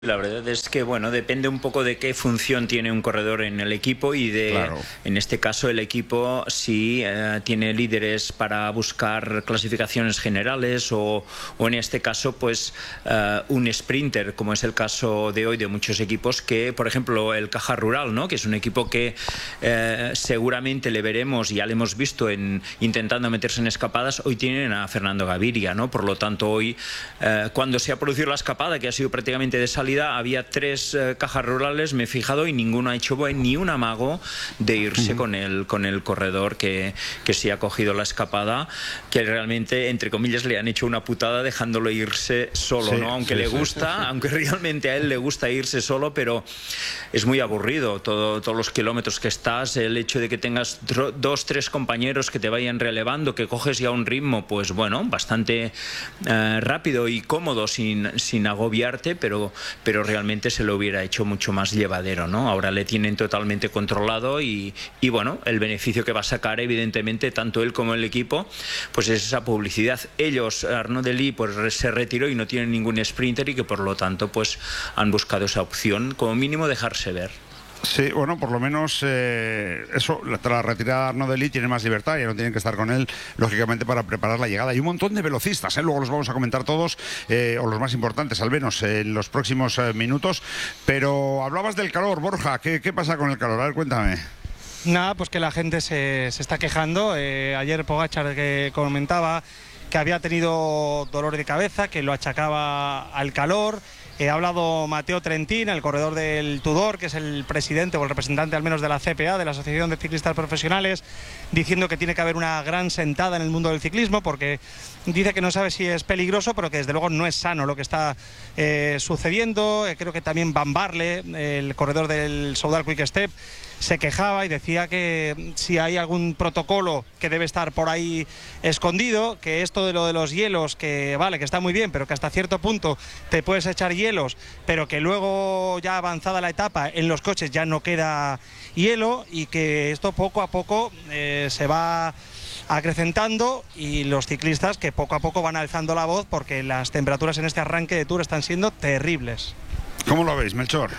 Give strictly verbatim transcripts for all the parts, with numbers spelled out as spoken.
La verdad es que, bueno, depende un poco de qué función tiene un corredor en el equipo y de, claro. en este caso, el equipo si eh, tiene líderes para buscar clasificaciones generales o, o en este caso, pues, eh, un sprinter, como es el caso de hoy de muchos equipos que, por ejemplo, el Caja Rural, ¿no?, que es un equipo que eh, seguramente le veremos, ya le hemos visto en, intentando meterse en escapadas, hoy tienen a Fernando Gaviria, ¿no? Por lo tanto, hoy, eh, cuando se ha producido la escapada, que ha sido prácticamente de salida, había tres eh, cajas rurales, me he fijado, y ninguno ha hecho ni un amago de irse uh-huh. con el con el corredor que, que sí ha cogido la escapada, que realmente, entre comillas, le han hecho una putada dejándolo irse solo, sí, ¿no? Aunque sí, le gusta, sí. aunque realmente a él le gusta irse solo, pero es muy aburrido todo, todos los kilómetros que estás, el hecho de que tengas dos, tres compañeros que te vayan relevando, que coges ya un ritmo, pues bueno, bastante eh, rápido y cómodo, sin, sin agobiarte, pero pero realmente se lo hubiera hecho mucho más llevadero, ¿no? Ahora le tienen totalmente controlado y, y bueno, el beneficio que va a sacar, evidentemente, tanto él como el equipo, pues es esa publicidad. Ellos, Arnaud Delis, pues se retiró y no tienen ningún sprinter y que por lo tanto pues han buscado esa opción, como mínimo dejarse ver. Sí, bueno, por lo menos eh, eso, tras la retirada de Arnaud Delis tiene más libertad, ya no tienen que estar con él, lógicamente, para preparar la llegada. Hay un montón de velocistas, ¿eh? Luego los vamos a comentar todos, eh, o los más importantes, al menos, eh, en los próximos eh, minutos. Pero hablabas del calor, Borja, ¿qué, qué pasa con el calor? A ver, cuéntame. Nada, pues que la gente se, se está quejando. Eh, ayer Pogačar que comentaba que había tenido dolor de cabeza, que lo achacaba al calor. Eh, ha hablado Matteo Trentin, el corredor del Tudor, que es el presidente o el representante al menos de la C P A, de la Asociación de Ciclistas Profesionales, diciendo que tiene que haber una gran sentada en el mundo del ciclismo, porque dice que no sabe si es peligroso, pero que desde luego no es sano lo que está eh, sucediendo. Eh, creo que también Van Barle, el corredor del Soudal Quick Step, se quejaba y decía que si hay algún protocolo que debe estar por ahí escondido, que esto de lo de los hielos, que vale, que está muy bien, pero que hasta cierto punto te puedes echar hielos, pero que luego, ya avanzada la etapa, en los coches ya no queda hielo, y que esto poco a poco eh, se va acrecentando, y los ciclistas que poco a poco van alzando la voz porque las temperaturas en este arranque de Tour están siendo terribles. ¿Cómo lo veis, Melchor?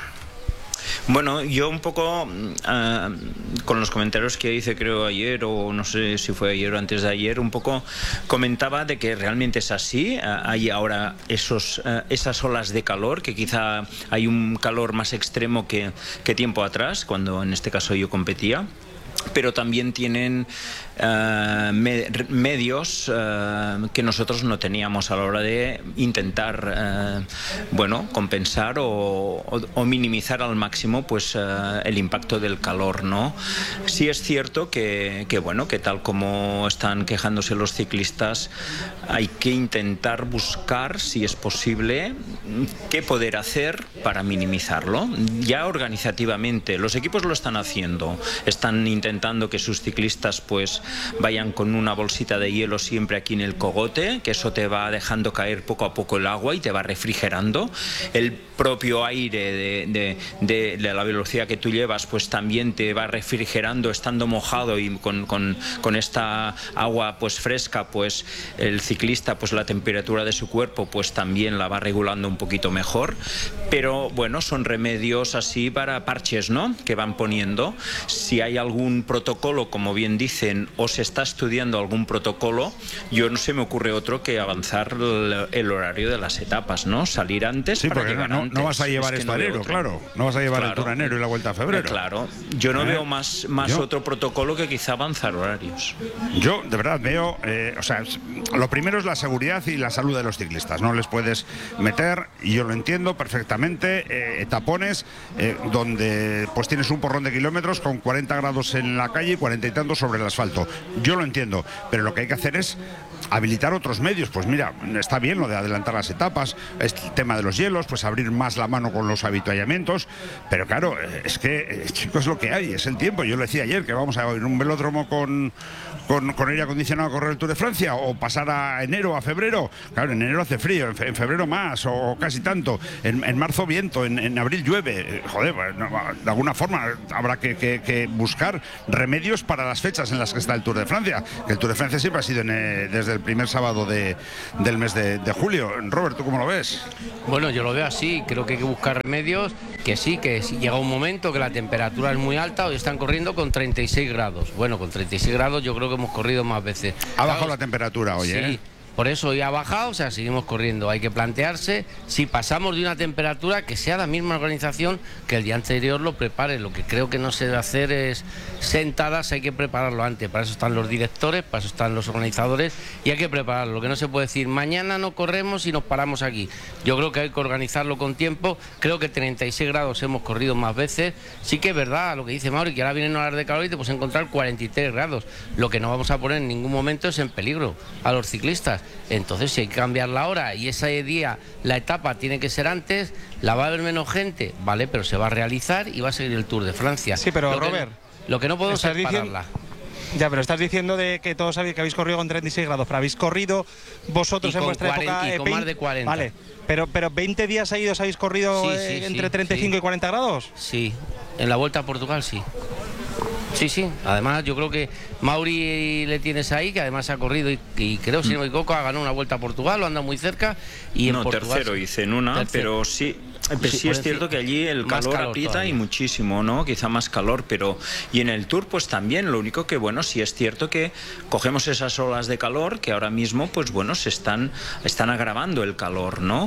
Bueno, yo un poco uh, con los comentarios que hice, creo, ayer, o no sé si fue ayer o antes de ayer, un poco comentaba de que realmente es así. Uh, hay ahora esos, uh, esas olas de calor, que quizá hay un calor más extremo que, que tiempo atrás, cuando en este caso yo competía. Pero también tienen uh, me medios uh, que nosotros no teníamos a la hora de intentar uh, bueno, compensar o, o, o minimizar al máximo pues uh, el impacto del calor, ¿no? Sí es cierto que, que bueno, que tal como están quejándose los ciclistas, hay que intentar buscar, si es posible, qué poder hacer para minimizarlo. Ya organizativamente los equipos lo están haciendo, están intentando intentando que sus ciclistas pues vayan con una bolsita de hielo siempre aquí en el cogote, que eso te va dejando caer poco a poco el agua y te va refrigerando. El propio aire de, de, de, de la velocidad que tú llevas pues también te va refrigerando estando mojado, y con, con, con esta agua pues fresca, pues el ciclista pues la temperatura de su cuerpo pues también la va regulando un poquito mejor. Pero bueno, son remedios así para parches, ¿no?, que van poniendo. Si hay algún protocolo, como bien dicen, o se está estudiando algún protocolo, yo no se me ocurre otro que avanzar el, el horario de las etapas, ¿no? Salir antes, sí, para porque llegar no, antes. no vas a llevar esto a enero, claro. No vas a llevar claro, el Tour a enero y la Vuelta a febrero. Eh, claro. Yo no ¿Eh? veo más, más yo, otro protocolo que quizá avanzar horarios. Yo, de verdad, veo... Eh, o sea, lo primero es la seguridad y la salud de los ciclistas. No les puedes meter, y yo lo entiendo perfectamente, eh, tapones eh, donde pues tienes un porrón de kilómetros con cuarenta grados en la calle y cuarenta y tantos sobre el asfalto. Yo lo entiendo, pero lo que hay que hacer es habilitar otros medios. Pues mira, está bien lo de adelantar las etapas, el tema de los hielos, pues abrir más la mano con los avituallamientos, pero claro, es que, chicos, es lo que hay, es el tiempo. Yo le decía ayer que vamos a ir a un velódromo con, con, con aire acondicionado a correr el Tour de Francia, o pasar a enero, a febrero. Claro, en enero hace frío, en, fe, en febrero más, o casi tanto, en, en marzo viento, en, en abril llueve. Joder, no, de alguna forma habrá que, que, que buscar remedios para las fechas en las que está el Tour de Francia, que el Tour de Francia siempre ha sido en, eh, desde el primer sábado de, del mes de, de julio. Robert, ¿tú cómo lo ves? Bueno, yo lo veo así, creo que hay que buscar remedios, que sí, que si llega un momento que la temperatura es muy alta, hoy están corriendo con treinta y seis grados. Bueno, con treinta y seis grados yo creo que hemos corrido más veces. Ha bajado la temperatura hoy, sí. ¿eh? Por eso hoy ha bajado, o sea, seguimos corriendo. Hay que plantearse si pasamos de una temperatura que sea la misma organización que el día anterior lo prepare. Lo que creo que no se debe hacer es sentadas, hay que prepararlo antes. Para eso están los directores, para eso están los organizadores y hay que prepararlo. Lo que no se puede decir, mañana no corremos y nos paramos aquí. Yo creo que hay que organizarlo con tiempo. Creo que treinta y seis grados hemos corrido más veces. Sí que es verdad lo que dice Mauri, que ahora vienen horas de calor y te puedes encontrar cuarenta y tres grados. Lo que no vamos a poner en ningún momento es en peligro a los ciclistas. Entonces, si hay que cambiar la hora y ese día la etapa tiene que ser antes, la va a haber menos gente, vale, pero se va a realizar y va a seguir el Tour de Francia. Sí, pero lo Robert, que, lo que no podemos es pararla. Ya, pero estás diciendo de que todos sabéis que habéis corrido con treinta y seis grados, pero habéis corrido vosotros en vuestra cuarenta, época y con veinte, más de cuarenta. Vale, pero, pero veinte días seguidos habéis corrido sí, sí, eh, sí, entre treinta y cinco sí. y cuarenta grados. Sí, en la Vuelta a Portugal sí. Sí, sí, además yo creo que Mauri le tienes ahí, que además ha corrido y, y creo, si no me equivoco, ha ganado una Vuelta a Portugal, o anda muy cerca. Y en no, Portugal, tercero hice en una, tercero. Pero sí, pues sí, sí es cierto que allí el calor, calor aprieta todavía. Y muchísimo, ¿no? Quizá más calor, pero... Y en el Tour pues también, lo único que, bueno, sí es cierto que cogemos esas olas de calor que ahora mismo, pues bueno, se están, están agravando el calor, ¿no?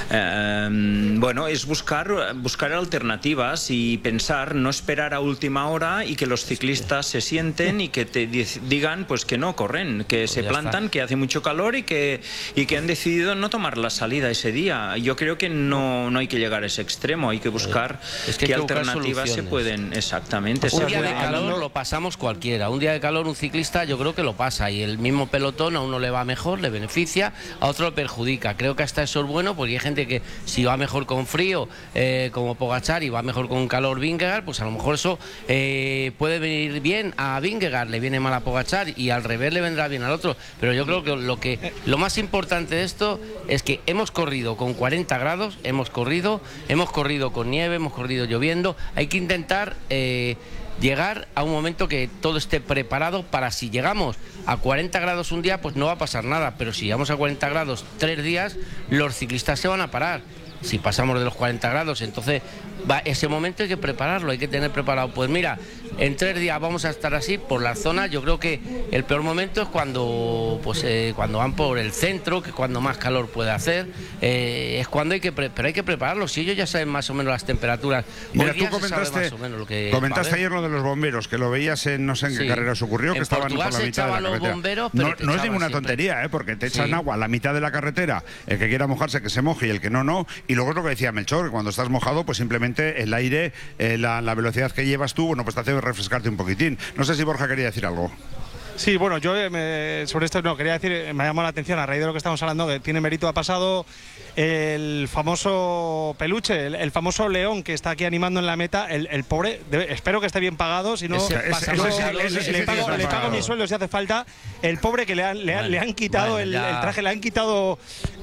Eh, bueno, es buscar, buscar alternativas y pensar, no esperar a última hora y que los ciclistas se sienten y que te digan pues que no corren, que pues se plantan, está. Que hace mucho calor y que, y que han decidido no tomar la salida ese día. Yo creo que no, no hay que llegar a ese extremo, hay que buscar es que qué alternativas se pueden, exactamente. Un día de calor lo pasamos cualquiera, un día de calor un ciclista yo creo que lo pasa y el mismo pelotón a uno le va mejor, le beneficia, a otro le perjudica. Creo que hasta eso es bueno porque hay gente que si va mejor con frío, eh, como Pogačar, y va mejor con calor Vingegaard, pues a lo mejor eso eh, puede venir bien a Vingegaard, le viene mal a Pogačar y al revés le vendrá bien al otro. Pero yo creo que lo, que lo más importante de esto es que hemos corrido con cuarenta grados, hemos corrido, hemos corrido con nieve, hemos corrido lloviendo. Hay que intentar eh, llegar a un momento que todo esté preparado para si llegamos a cuarenta grados un día, pues no va a pasar nada, pero si llegamos a cuarenta grados tres días, los ciclistas se van a parar. Si pasamos de los cuarenta grados, entonces va, ese momento hay que prepararlo, hay que tener preparado. Pues mira, en tres días vamos a estar así por la zona. Yo creo que el peor momento es cuando pues eh, cuando van por el centro, que es cuando más calor puede hacer, eh, es cuando hay que pre pero hay que prepararlo. Si ellos ya saben más o menos las temperaturas. Mira, tú comentaste, lo que comentaste ayer lo de los bomberos, que lo veías en no sé en qué sí. carreras ocurrió, que en estaban por la mitad de la carretera. Bomberos, no, no es ninguna siempre. tontería, ¿eh? Porque te echan sí. agua a la mitad de la carretera, el que quiera mojarse que se moje y el que no, no. Y luego es lo que decía Melchor, que cuando estás mojado, pues simplemente el aire, eh, la, la velocidad que llevas tú, bueno, pues te hace refrescarte un poquitín. No sé si Borja quería decir algo. Sí, bueno, yo me, sobre esto no, quería decir, me ha llamado la atención a raíz de lo que estamos hablando, que tiene mérito, ha pasado el famoso peluche, el, el famoso león que está aquí animando en la meta, el, el pobre, debe, espero que esté bien pagado, si no, ese, ese, no ese, ese, ese, le pago, le pago mi sueldo si hace falta. El pobre que le han, le han, bueno, le han quitado bueno, el, el traje, le han quitado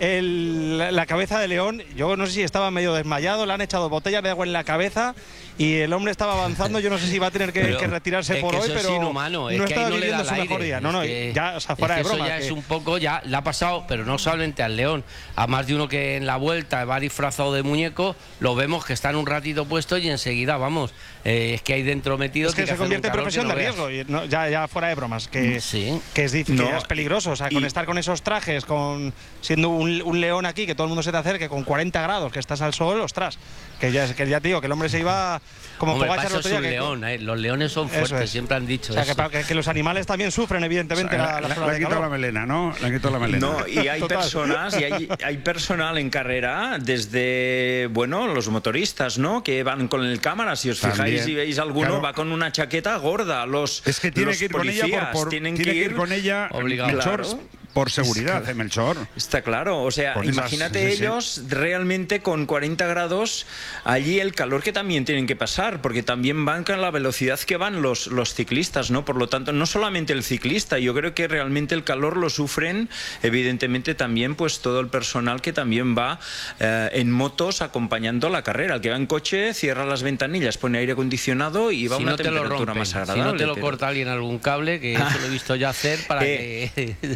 el, la cabeza de león, yo no sé si estaba medio desmayado, le han echado botellas de agua en la cabeza y el hombre estaba avanzando, yo no sé si va a tener que, que retirarse por hoy, pero inhumano, no estaba no viviendo su mejor día. No, no, que, ya, o sea, fuera es que de broma. Eso ya que... es un poco, ya le ha pasado, pero no solamente al león, a más de uno que en la vuelta va disfrazado de muñeco, lo vemos que están un ratito puesto y enseguida, vamos, eh, es que hay dentro metido. Es que, que se convierte en profesión no de riesgo, y no, ya, ya fuera de bromas, que, sí. que, es, no. que es peligroso, o sea, y... con estar con esos trajes, con siendo un, un león aquí, que todo el mundo se te acerque, con cuarenta grados, que estás al sol, ostras, que ya, que ya te digo, que el hombre se iba como Pogačar el otro día. Que, león, eh, los leones son fuertes, es. siempre han dicho o sea, eso. Que, que, que los animales también sufren, evidentemente, o sea, la, la, la, la, la, la quitado la melena, ¿no? Le han quitado la melena. No, y hay personas, y hay, hay personal en carrera, desde, bueno, los motoristas, ¿no? Que van con el cámara, si os fijáis También. y veis alguno, claro. va con una chaqueta gorda. Los, es que tiene los que ir policías con ella, por, por, tienen tiene que ir, que ir con ella obligado. Melchor, Claro. por seguridad, es que, ¿eh, Melchor? Está claro, o sea, por imagínate esas, sí, ellos sí. realmente con cuarenta grados, allí el calor que también tienen que pasar, porque también van con la velocidad que van los, los ciclistas, ¿no? Por lo tanto, no solamente el ciclista, yo creo que realmente el calor lo sufren, evidentemente también pues todo el personal que también va eh, en motos acompañando la carrera. El que va en coche cierra las ventanillas, pone aire acondicionado y va a si una no temperatura más agradable. Si no te lo pero... corta alguien algún cable, que eso lo he visto ya hacer para eh, que... y, y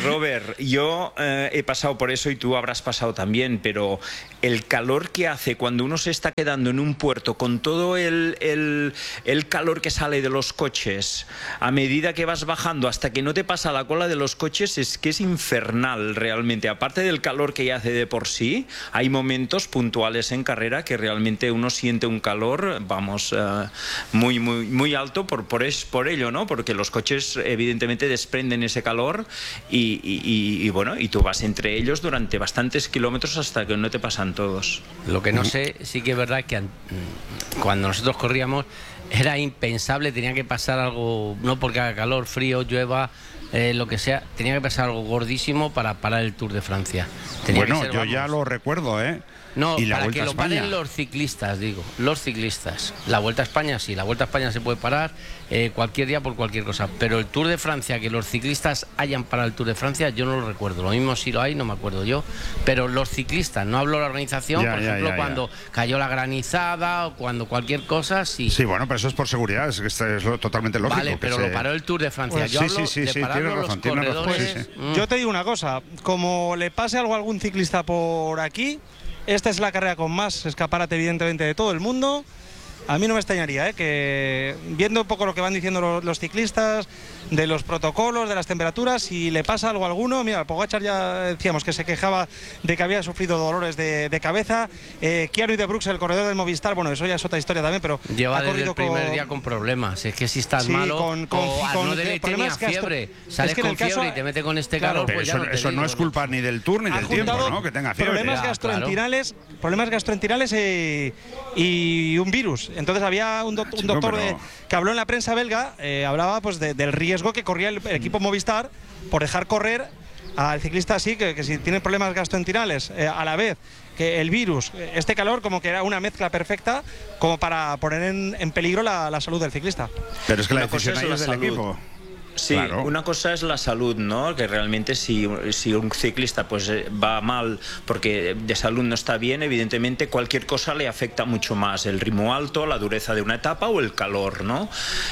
Robert, yo eh, he pasado por eso y tú habrás pasado también, pero el calor que hace cuando uno se está quedando en un puerto con todo el, el, el calor que sale de los coches a medida que vas bajando hasta que no te pasa la cola de los coches, es que es infernal realmente. Aparte del calor que ya hace de por sí, hay momentos puntuales en carrera que realmente uno siente un calor, vamos, uh, muy, muy, muy alto por, por, es, por ello, ¿no? Porque los coches evidentemente desprenden ese calor y, y, y, y bueno, y tú vas entre ellos durante bastantes kilómetros hasta que no te pasan todos. Lo que no sé, sí que es verdad que cuando nosotros corríamos era impensable, tenía que pasar algo, no porque haga calor, frío, llueva, eh, lo que sea, tenía que pasar algo gordísimo para parar el Tour de Francia. Tenía bueno, que ser, yo vamos, ya lo recuerdo, ¿eh? No, y la para Vuelta que lo a España. paren los ciclistas, digo, los ciclistas. La Vuelta a España sí, la Vuelta a España se puede parar eh, cualquier día por cualquier cosa, pero el Tour de Francia, que los ciclistas hayan parado el Tour de Francia, yo no lo recuerdo. Lo mismo si lo hay, no me acuerdo yo, pero los ciclistas, no hablo de la organización, ya, por ya, ejemplo, ya, cuando ya. cayó la granizada o cuando cualquier cosa, sí. Sí, bueno, pero eso es por seguridad, es que esto es lo, totalmente lógico. Vale, pero que lo se... paró el Tour de Francia. Pues yo sí, hablo sí, sí, de sí, pararlo tienes los razón, tienes razón, corredores. sí, sí. Mm. Yo te digo una cosa, como le pase algo a algún ciclista por aquí, esta es la carrera con más escaparate evidentemente de todo el mundo. A mí no me extrañaría, ¿eh? Que viendo un poco lo que van diciendo los, los ciclistas, de los protocolos, de las temperaturas, si le pasa algo a alguno, mira, Pogačar ya decíamos que se quejaba de que había sufrido dolores de, de cabeza, eh, Keanu de Brooks, el corredor del Movistar, bueno, eso ya es otra historia también, pero lleva ha desde corrido el primer con... día con problemas, es que si estás Sí, malo, con, con, o con, no tenía problemas gastro... fiebre, sales es que con caso, fiebre y te mete con este claro, calor, Pero pues eso, ya no te eso digo, no es culpa ni del Tour ni ha del tiempo, juntado ¿no? Que tenga fiebre. problemas Ya, gastroenterales, problemas gastroenterales y, y un virus. Entonces había un, doc, un Chico, doctor pero... de, que habló en la prensa belga, eh, hablaba pues de, del riesgo que corría el, el equipo Movistar por dejar correr al ciclista así, que, que si tiene problemas gastroenterales, eh, a la vez que el virus, este calor, como que era una mezcla perfecta como para poner en, en peligro la, la salud del ciclista. Pero es que la Una cosa decisión es ahí la es del salud. equipo. Sí, Claro. una cosa es la salud, ¿no? Que realmente si, si un ciclista pues va mal porque de salud no está bien, evidentemente cualquier cosa le afecta mucho más, el ritmo alto, la dureza de una etapa o el calor, ¿no?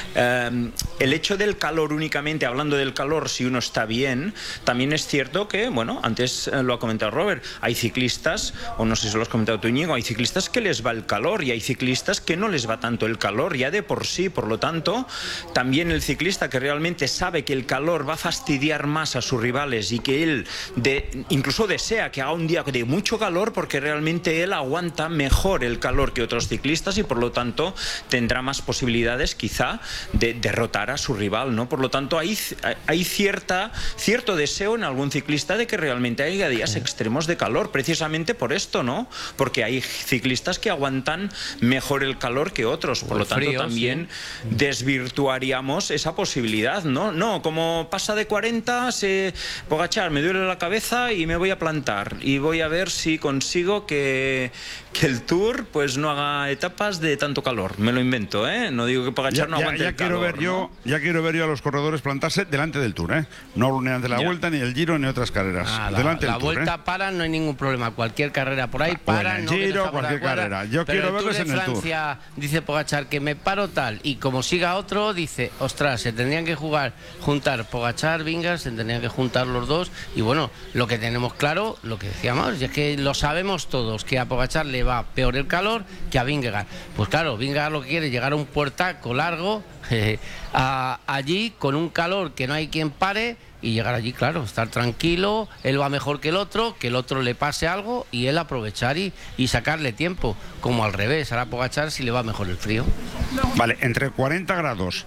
Eh, el hecho del calor únicamente, hablando del calor, si uno está bien, también es cierto que, bueno, antes lo ha comentado Robert, hay ciclistas, o no sé si lo has comentado tú, Íñigo, hay ciclistas que les va el calor y hay ciclistas que no les va tanto el calor ya de por sí, por lo tanto, también el ciclista que realmente sabe que el calor va a fastidiar más a sus rivales y que él de, incluso desea que haga un día de mucho calor porque realmente él aguanta mejor el calor que otros ciclistas y por lo tanto tendrá más posibilidades quizá de derrotar a su rival, ¿no? Por lo tanto hay, hay cierta, cierto deseo en algún ciclista de que realmente haya días extremos de calor, precisamente por esto, ¿no? Porque hay ciclistas que aguantan mejor el calor que otros, por lo tanto frío, también sí. desvirtuaríamos esa posibilidad, ¿no? No, como pasa de cuarenta, se Pogačar, me duele la cabeza y me voy a plantar y voy a ver si consigo que, que el Tour pues no haga etapas de tanto calor. Me lo invento, ¿eh? No digo que Pogačar Ya, no ya, aguante ya el quiero calor, ver yo, ¿no? ya quiero ver yo a los corredores plantarse delante del Tour, ¿eh? No ni ante la Ya. Vuelta, ni el Giro, ni otras carreras. Ah, la, delante la del Tour, Vuelta ¿eh? para, no hay ningún problema. Cualquier carrera por ahí para, el no, que no Giro, estamos de cualquier acuerdo. carrera. Yo Pero quiero el Tour verles de en el Tour. Francia, dice Pogačar que me paro tal y como siga otro, dice, ostras, se tendrían que jugar, juntar Pogačar, Vingegaard, se tendrían que juntar los dos y bueno, lo que tenemos claro, lo que decíamos, es que lo sabemos todos, que a Pogačar le va peor el calor que a Vingegaard. Pues claro, Vingegaard lo que quiere es llegar a un puertaco largo, eh, a, allí con un calor que no hay quien pare y llegar allí, claro, estar tranquilo, él va mejor que el otro, que el otro le pase algo y él aprovechar y, y sacarle tiempo, como al revés, ahora Pogačar si le va mejor el frío. Vale, entre cuarenta grados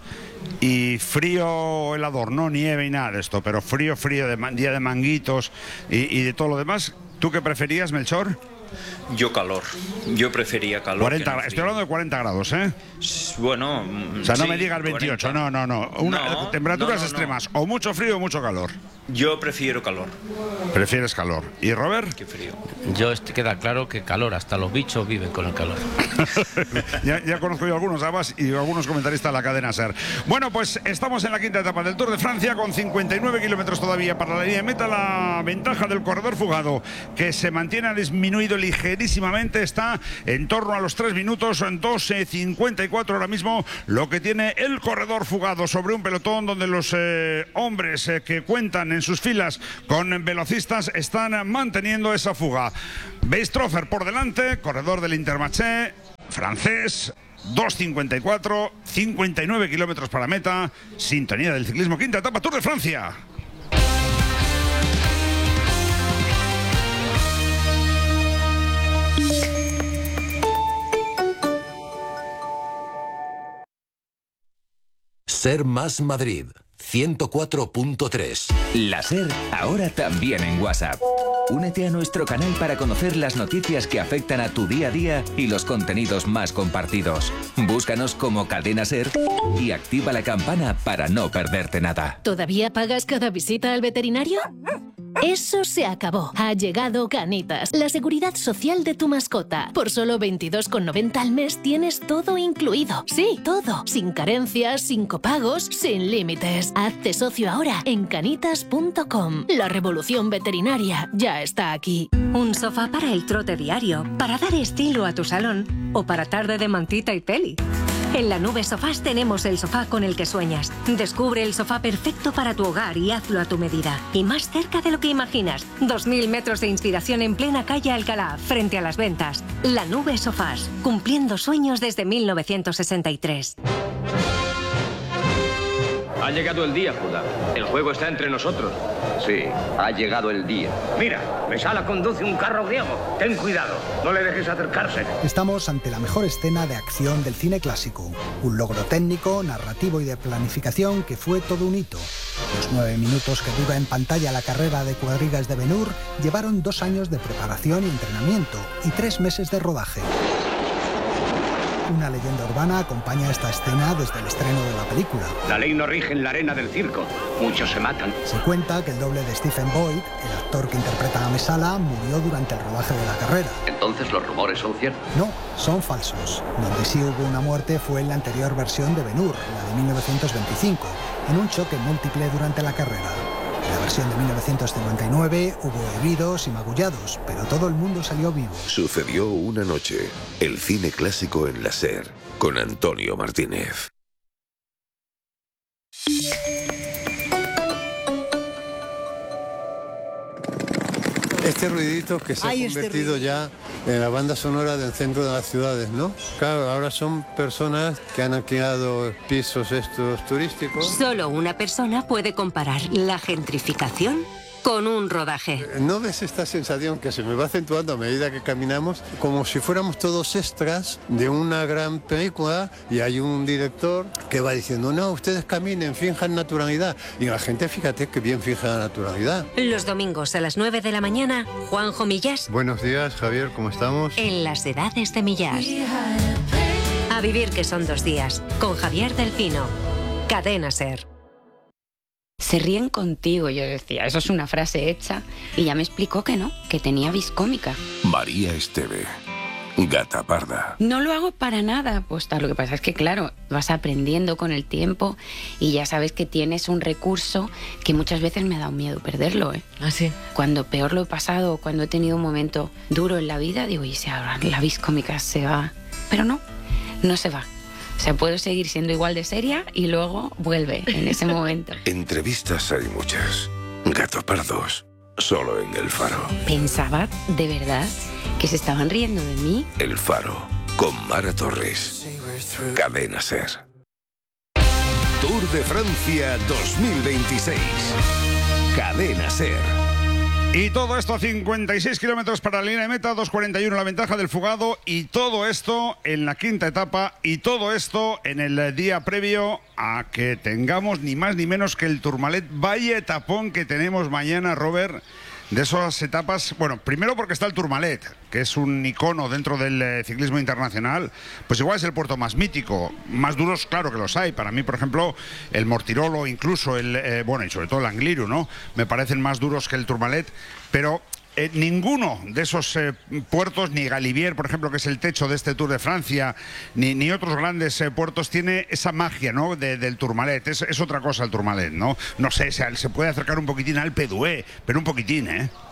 y frío helador, no nieve y nada de esto, pero frío, frío, de man- día de manguitos y, y de todo lo demás, ¿tú qué preferías, Melchor? Yo calor. Yo prefería calor. cuarenta, que no estoy frío. hablando de cuarenta grados, ¿eh? Bueno, O sea, no sí, me digas veintiocho, cuarenta. no, no, no. Una, No, temperaturas no, no, no. extremas, o mucho frío o mucho calor. Yo prefiero calor Prefieres calor. ¿Y Robert? que frío. Yo este queda claro que calor, hasta los bichos viven con el calor. ya, ya conozco yo algunos además y algunos comentaristas de la cadena SER. Bueno, pues estamos en la quinta etapa del Tour de Francia con cincuenta y nueve kilómetros todavía para la línea de meta. La ventaja del corredor fugado, que se mantiene, ha disminuido subiendo ligerísimamente, está en torno a los tres minutos, en doce cincuenta y cuatro ahora mismo, lo que tiene el corredor fugado sobre un pelotón donde los eh, hombres eh, que cuentan en sus filas con velocistas están manteniendo esa fuga. Beistroffer por delante, corredor del Intermarché, francés, dos cincuenta y cuatro, cincuenta y nueve kilómetros para meta, sintonía del ciclismo, quinta etapa, Tour de Francia. Ser Más Madrid, ciento cuatro punto tres. La SER, ahora también en WhatsApp. Únete a nuestro canal para conocer las noticias que afectan a tu día a día y los contenidos más compartidos. Búscanos como Cadena SER y activa la campana para no perderte nada. ¿Todavía pagas cada visita al veterinario? Eso se acabó. Ha llegado Canitas, la seguridad social de tu mascota. Por solo veintidós con noventa al mes tienes todo incluido. Sí, todo. Sin carencias, sin copagos, sin límites. Hazte socio ahora en canitas punto com. La revolución veterinaria ya está aquí. Un sofá para el trote diario, para dar estilo a tu salón o para tarde de mantita y peli. En La Nube Sofás tenemos el sofá con el que sueñas. Descubre el sofá perfecto para tu hogar y hazlo a tu medida. Y más cerca de lo que imaginas. dos mil metros de inspiración en plena calle Alcalá, frente a Las Ventas. La Nube Sofás, cumpliendo sueños desde mil novecientos sesenta y tres. Ha llegado el día, Judá. El juego está entre nosotros. Sí, ha llegado el día. Mira, Mesala conduce un carro griego. Ten cuidado, no le dejes acercarse. Estamos ante la mejor escena de acción del cine clásico. Un logro técnico, narrativo y de planificación que fue todo un hito. Los nueve minutos que dura en pantalla la carrera de cuadrigas de Ben-Hur llevaron dos años de preparación y entrenamiento y tres meses de rodaje. Una leyenda urbana acompaña esta escena desde el estreno de la película. La ley no rige en la arena del circo. Muchos se matan. Se cuenta que el doble de Stephen Boyd, el actor que interpreta a Mesala, murió durante el rodaje de la carrera. Entonces los rumores son ciertos. No, son falsos. Donde sí hubo una muerte fue en la anterior versión de Ben-Hur, la de mil novecientos veinticinco, en un choque múltiple durante la carrera. En la versión de mil novecientos cincuenta y nueve hubo heridos y magullados, pero todo el mundo salió vivo. Sucedió una noche, el cine clásico en la SER, con Antonio Martínez. Este ruidito que se Ay, ha convertido este ya en la banda sonora del centro de las ciudades, ¿no? Claro, ahora son personas que han alquilado pisos estos turísticos. Solo una persona puede comparar la gentrificación con un rodaje. ¿No ves esta sensación que se me va acentuando a medida que caminamos? Como si fuéramos todos extras de una gran película y hay un director que va diciendo, no, ustedes caminen, finjan naturalidad. Y la gente, fíjate que bien fija la naturalidad. Los domingos a las nueve de la mañana, Juanjo Millás. Buenos días, Javier, ¿cómo estamos? En las edades de Millás. A vivir que son dos días, con Javier Delpino. Cadena SER. Se ríen contigo, yo decía, eso es una frase hecha, y ya me explicó que no, que tenía vis cómica. María Esteve, gata parda. No lo hago para nada, pues tal, lo que pasa es que claro, vas aprendiendo con el tiempo y ya sabes que tienes un recurso que muchas veces me ha dado miedo perderlo, ¿eh? ¿Ah, sí? Cuando peor lo he pasado, cuando he tenido un momento duro en la vida, digo, y si ahora la vis cómica se va, pero no, no se va. O sea, puedo seguir siendo igual de seria y luego vuelve en ese momento. Entrevistas hay muchas. Gato pardos, solo en El Faro. Pensaba, de verdad, que se estaban riendo de mí. El Faro, con Mara Torres. Cadena SER. Tour de Francia dos mil veintiséis. Cadena SER. Y todo esto a cincuenta y seis kilómetros para la línea de meta, dos cuarenta y uno la ventaja del fugado, y todo esto en la quinta etapa, y todo esto en el día previo a que tengamos ni más ni menos que el Tourmalet. Vaya etapón que tenemos mañana, Robert, de esas etapas. Bueno, primero porque está el Tourmalet, que es un icono dentro del eh, ciclismo internacional, pues igual es el puerto más mítico. Más duros, claro que los hay. Para mí, por ejemplo, el Mortirolo, incluso el, eh, bueno, y sobre todo el Angliru, ¿no? Me parecen más duros que el Tourmalet, pero Eh, ninguno de esos eh, puertos, ni Galibier, por ejemplo, que es el techo de este Tour de Francia, ni, ni otros grandes eh, puertos, tiene esa magia, ¿no?, de, del Tourmalet. Es, es otra cosa el Tourmalet, ¿no? No sé, se, se puede acercar un poquitín al Alpe d'Huez, pero un poquitín, ¿eh?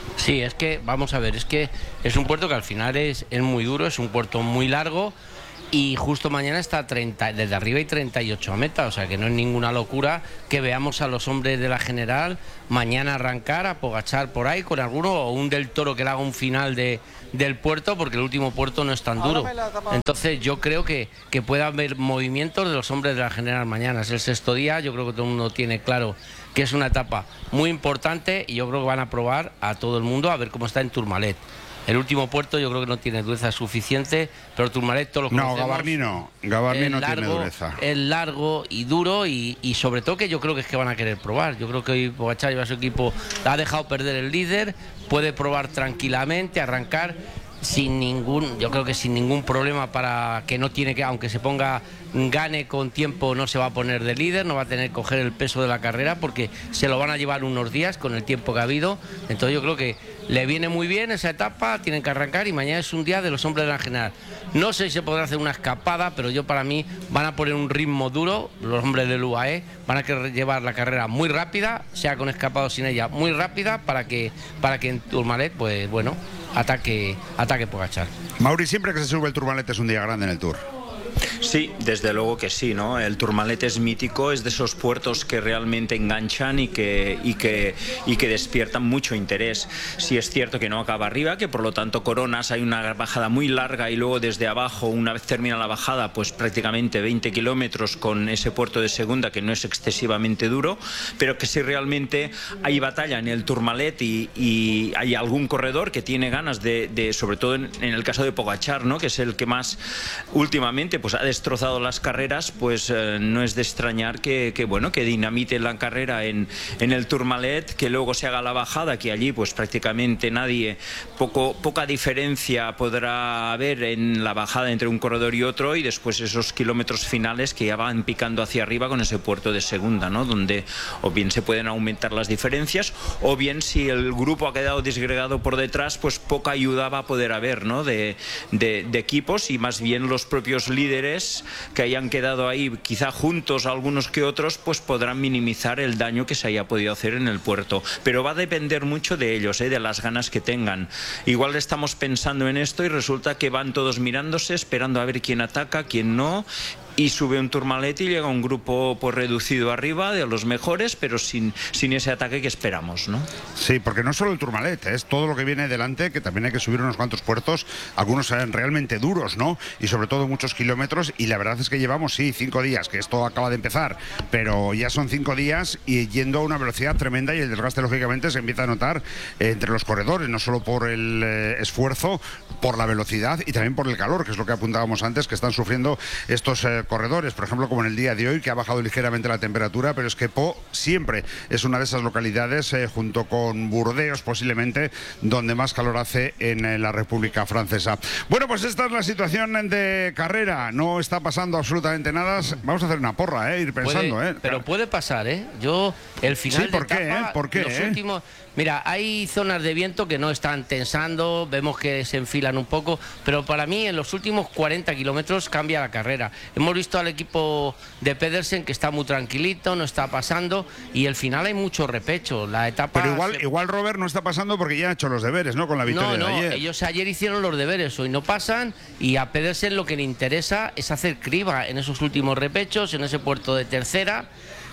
Sí, es que, vamos a ver, es que es un puerto que al final es, es muy duro, es un puerto muy largo. Y justo mañana está treinta, desde arriba hay treinta y ocho metas, o sea que no es ninguna locura que veamos a los hombres de la general mañana arrancar a Pogačar por ahí con alguno, o un del Toro que le haga un final de, del puerto, porque el último puerto no es tan duro. Entonces yo creo que, que puede haber movimientos de los hombres de la general mañana. Es el sexto día, yo creo que todo el mundo tiene claro que es una etapa muy importante y yo creo que van a probar a todo el mundo a ver cómo está en Tourmalet. El último puerto yo creo que no tiene dureza suficiente, pero Tourmalet todos lo conocemos. No, Gavarni no, Gavarni no largo, tiene dureza. Es largo y duro y, y sobre todo que yo creo que es que van a querer probar. Yo creo que hoy Pogačar lleva a su equipo, ha dejado perder el líder, puede probar tranquilamente, arrancar sin ningún, yo creo que sin ningún problema, para que no tiene que, aunque se ponga, gane con tiempo, no se va a poner de líder, no va a tener que coger el peso de la carrera porque se lo van a llevar unos días con el tiempo que ha habido. Entonces yo creo que le viene muy bien esa etapa, tienen que arrancar y mañana es un día de los hombres de la general. No sé si se podrá hacer una escapada, pero yo para mí van a poner un ritmo duro, los hombres del U A E, van a querer llevar la carrera muy rápida, sea con escapado o sin ella, muy rápida, para que, para que en Tourmalet, pues bueno, ataque, ataque Pogačar. Mauri, siempre que se sube el Tourmalet es un día grande en el Tour. Sí, desde luego que sí, ¿no? El Tourmalet es mítico, es de esos puertos que realmente enganchan y que, y que, y que despiertan mucho interés. Sí es cierto que no acaba arriba, que por lo tanto coronas, hay una bajada muy larga y luego desde abajo, una vez termina la bajada, pues prácticamente veinte kilómetros con ese puerto de segunda que no es excesivamente duro, pero que si realmente hay batalla en el Tourmalet y, y hay algún corredor que tiene ganas de, de sobre todo en, en el caso de Pogačar, ¿no? Que es el que más últimamente pues ha destrozado las carreras, pues eh, no es de extrañar que, que bueno, que dinamite la carrera en, en el Tourmalet, que luego se haga la bajada, que allí pues prácticamente nadie, poco, poca diferencia podrá haber en la bajada entre un corredor y otro, y después esos kilómetros finales que ya van picando hacia arriba con ese puerto de segunda, ¿no? Donde o bien se pueden aumentar las diferencias, o bien si el grupo ha quedado disgregado por detrás, pues poca ayuda va a poder haber, ¿no? de, de, de equipos, y más bien los propios líderes que hayan quedado ahí quizá juntos algunos que otros, pues podrán minimizar el daño que se haya podido hacer en el puerto, pero va a depender mucho de ellos, ¿eh? De las ganas que tengan. Igual estamos pensando en esto y resulta que van todos mirándose, esperando a ver quién ataca, quién no, y sube un Tourmalet y llega un grupo pues reducido arriba de los mejores, pero sin, sin ese ataque que esperamos, ¿no? Sí, porque no solo el Tourmalet, es todo lo que viene delante, que también hay que subir unos cuantos puertos, algunos sean realmente duros, ¿no? Y sobre todo muchos kilómetros, y la verdad es que llevamos, sí, cinco días, que esto acaba de empezar, pero ya son cinco días y yendo a una velocidad tremenda, y el desgaste lógicamente se empieza a notar eh, entre los corredores, no solo por el eh, esfuerzo, por la velocidad y también por el calor, que es lo que apuntábamos antes, que están sufriendo estos eh, corredores, por ejemplo, como en el día de hoy, que ha bajado ligeramente la temperatura, pero es que Po siempre es una de esas localidades, eh, junto con Burdeos posiblemente, donde más calor hace en, en la República Francesa. Bueno, pues esta es la situación de carrera, no está pasando absolutamente nada. Vamos a hacer una porra, eh, ir pensando. Puede, eh. Pero puede pasar, ¿eh? Yo, el final sí, ¿por de qué, etapa, eh? ¿Por qué, los eh? últimos... Mira, hay zonas de viento que no están tensando, vemos que se enfilan un poco, pero para mí en los últimos cuarenta kilómetros cambia la carrera. Hemos visto al equipo de Pedersen que está muy tranquilito, no está pasando, y el final hay mucho repecho. La etapa... Pero igual, se... igual Robert no está pasando porque ya ha hecho los deberes, ¿no? Con la victoria no, no, de ayer. Ellos ayer hicieron los deberes, hoy no pasan, y a Pedersen lo que le interesa es hacer criba en esos últimos repechos, en ese puerto de tercera,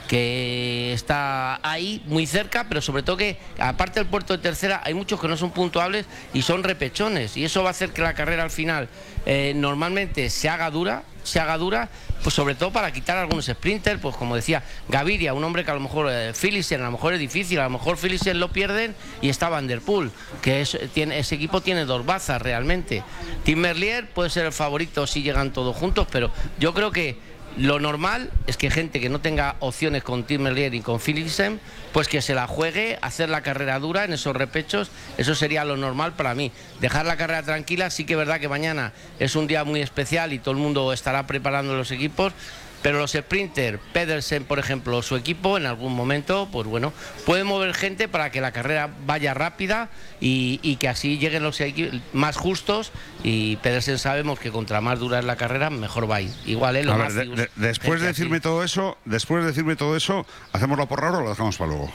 que está ahí muy cerca, pero sobre todo que aparte del puerto de tercera hay muchos que no son puntuables y son repechones, y eso va a hacer que la carrera al final eh, normalmente se haga dura, se haga dura, pues sobre todo para quitar a algunos sprinters, pues como decía Gaviria, un hombre que a lo mejor eh, Philipsen a lo mejor es difícil, a lo mejor Philipsen lo pierden y está Van der Poel, que es, tiene, ese equipo tiene dos bazas realmente. Tim Merlier puede ser el favorito si llegan todos juntos, pero yo creo que lo normal es que gente que no tenga opciones con Tim Merlier y con Philipsen, pues que se la juegue, hacer la carrera dura en esos repechos. Eso sería lo normal para mí. Dejar la carrera tranquila, sí que es verdad que mañana es un día muy especial y todo el mundo estará preparando los equipos, pero los sprinters, Pedersen, por ejemplo, su equipo, en algún momento, pues bueno, puede mover gente para que la carrera vaya rápida y, y que así lleguen los equipos más justos, y Pedersen sabemos que contra más dura es la carrera, mejor va a ir. Igual es lo a más... ver, de, de, después de decirme así. todo eso, después de decirme todo eso, ¿hacemos la porra o lo dejamos para luego?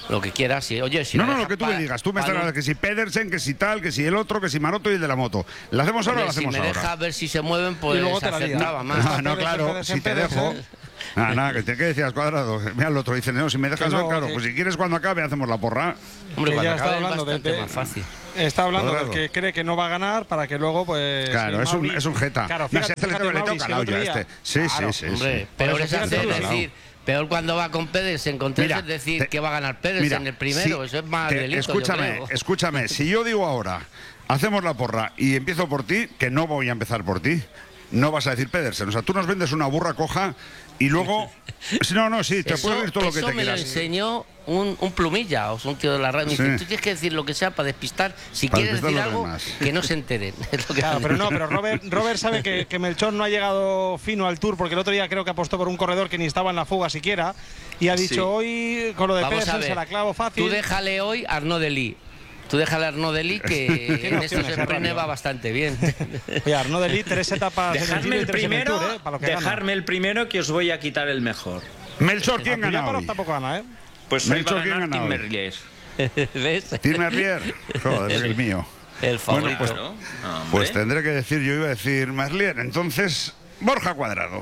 lo que quieras. Si, oye, si no, la no, lo dejas que tú pa- me digas. Tú me pa estás no- hablando que si Pedersen, que si tal, que si el otro, que si Maroto y el de la moto. ¿La hacemos ahora o la Hombre, hacemos si me ahora? dejas ver si se mueven, pues Y luego te la lías. acertaba más. Ah, no, claro, si te dejo. Nada, nada, que te que decías Cuadrado. Mira el otro, dice, no, si me dejas Que no, ver, claro, que- pues si quieres cuando acabe hacemos la porra. Hombre, Que cuando ya está acabe es hablando de- bastante de- más fácil. Está hablando del Cuadrado. que cree que no va a ganar para que luego, pues. Claro, sí, es un, Mauri- es un jeta. Claro, No, fíjate, si este le fíjate, toca, le Mauri, toca si la el otro olla día- este. Sí, Claro, sí, sí. Hombre, sí. peor Por es eso hacer, fíjate, es claro. decir, peor cuando va con Pedersen, con Pedersen, Mira, decir te- que va a ganar Pedersen Mira, el primero, si- eso es más te- delito, yo Escúchame, creo. escúchame. Si yo digo ahora, hacemos la porra y empiezo por ti, que no voy a empezar por ti. No vas a decir Pedersen. O sea, tú nos vendes una burra coja y luego. No, no, sí, te Eso, puedes decir todo lo que eso te me lo quieras. enseñó un, un plumilla, o sea, un tío de la radio. Me dice, Sí. tú tienes que decir lo que sea para despistar. Si Para quieres despistar decir los algo, demás. que no se enteren. Es lo que Claro, me pero dice. no, pero Robert, Robert sabe que, que Melchor no ha llegado fino al Tour porque el otro día creo que apostó por un corredor que ni estaba en la fuga siquiera y ha dicho Sí. hoy con lo de Vamos a Pedersen ver, se la clavo fácil. Tú déjale hoy a Arnaud Delis. Tú déjale a Arnaud Delis que Tiene en estos opciones, es sprints rápido. va bastante bien. Oye, Arnaud Delis, tres etapas en el Dejadme Giro y el tres en el primero, Tour, ¿eh? Para lo que gana. dejarme el primero que os voy a quitar el mejor. Melchor, ¿quién Al gana Tullaparo hoy? tampoco gana, ¿eh? Pues hoy Melchor, va a ¿quién ganar gana Tim hoy? Merlier. ¿Ves? Tim Merlier. Joder, es el mío. El favorito. Bueno, pues, Claro, hombre. pues tendré que decir, yo iba a decir Merlier. Entonces, Borja Cuadrado.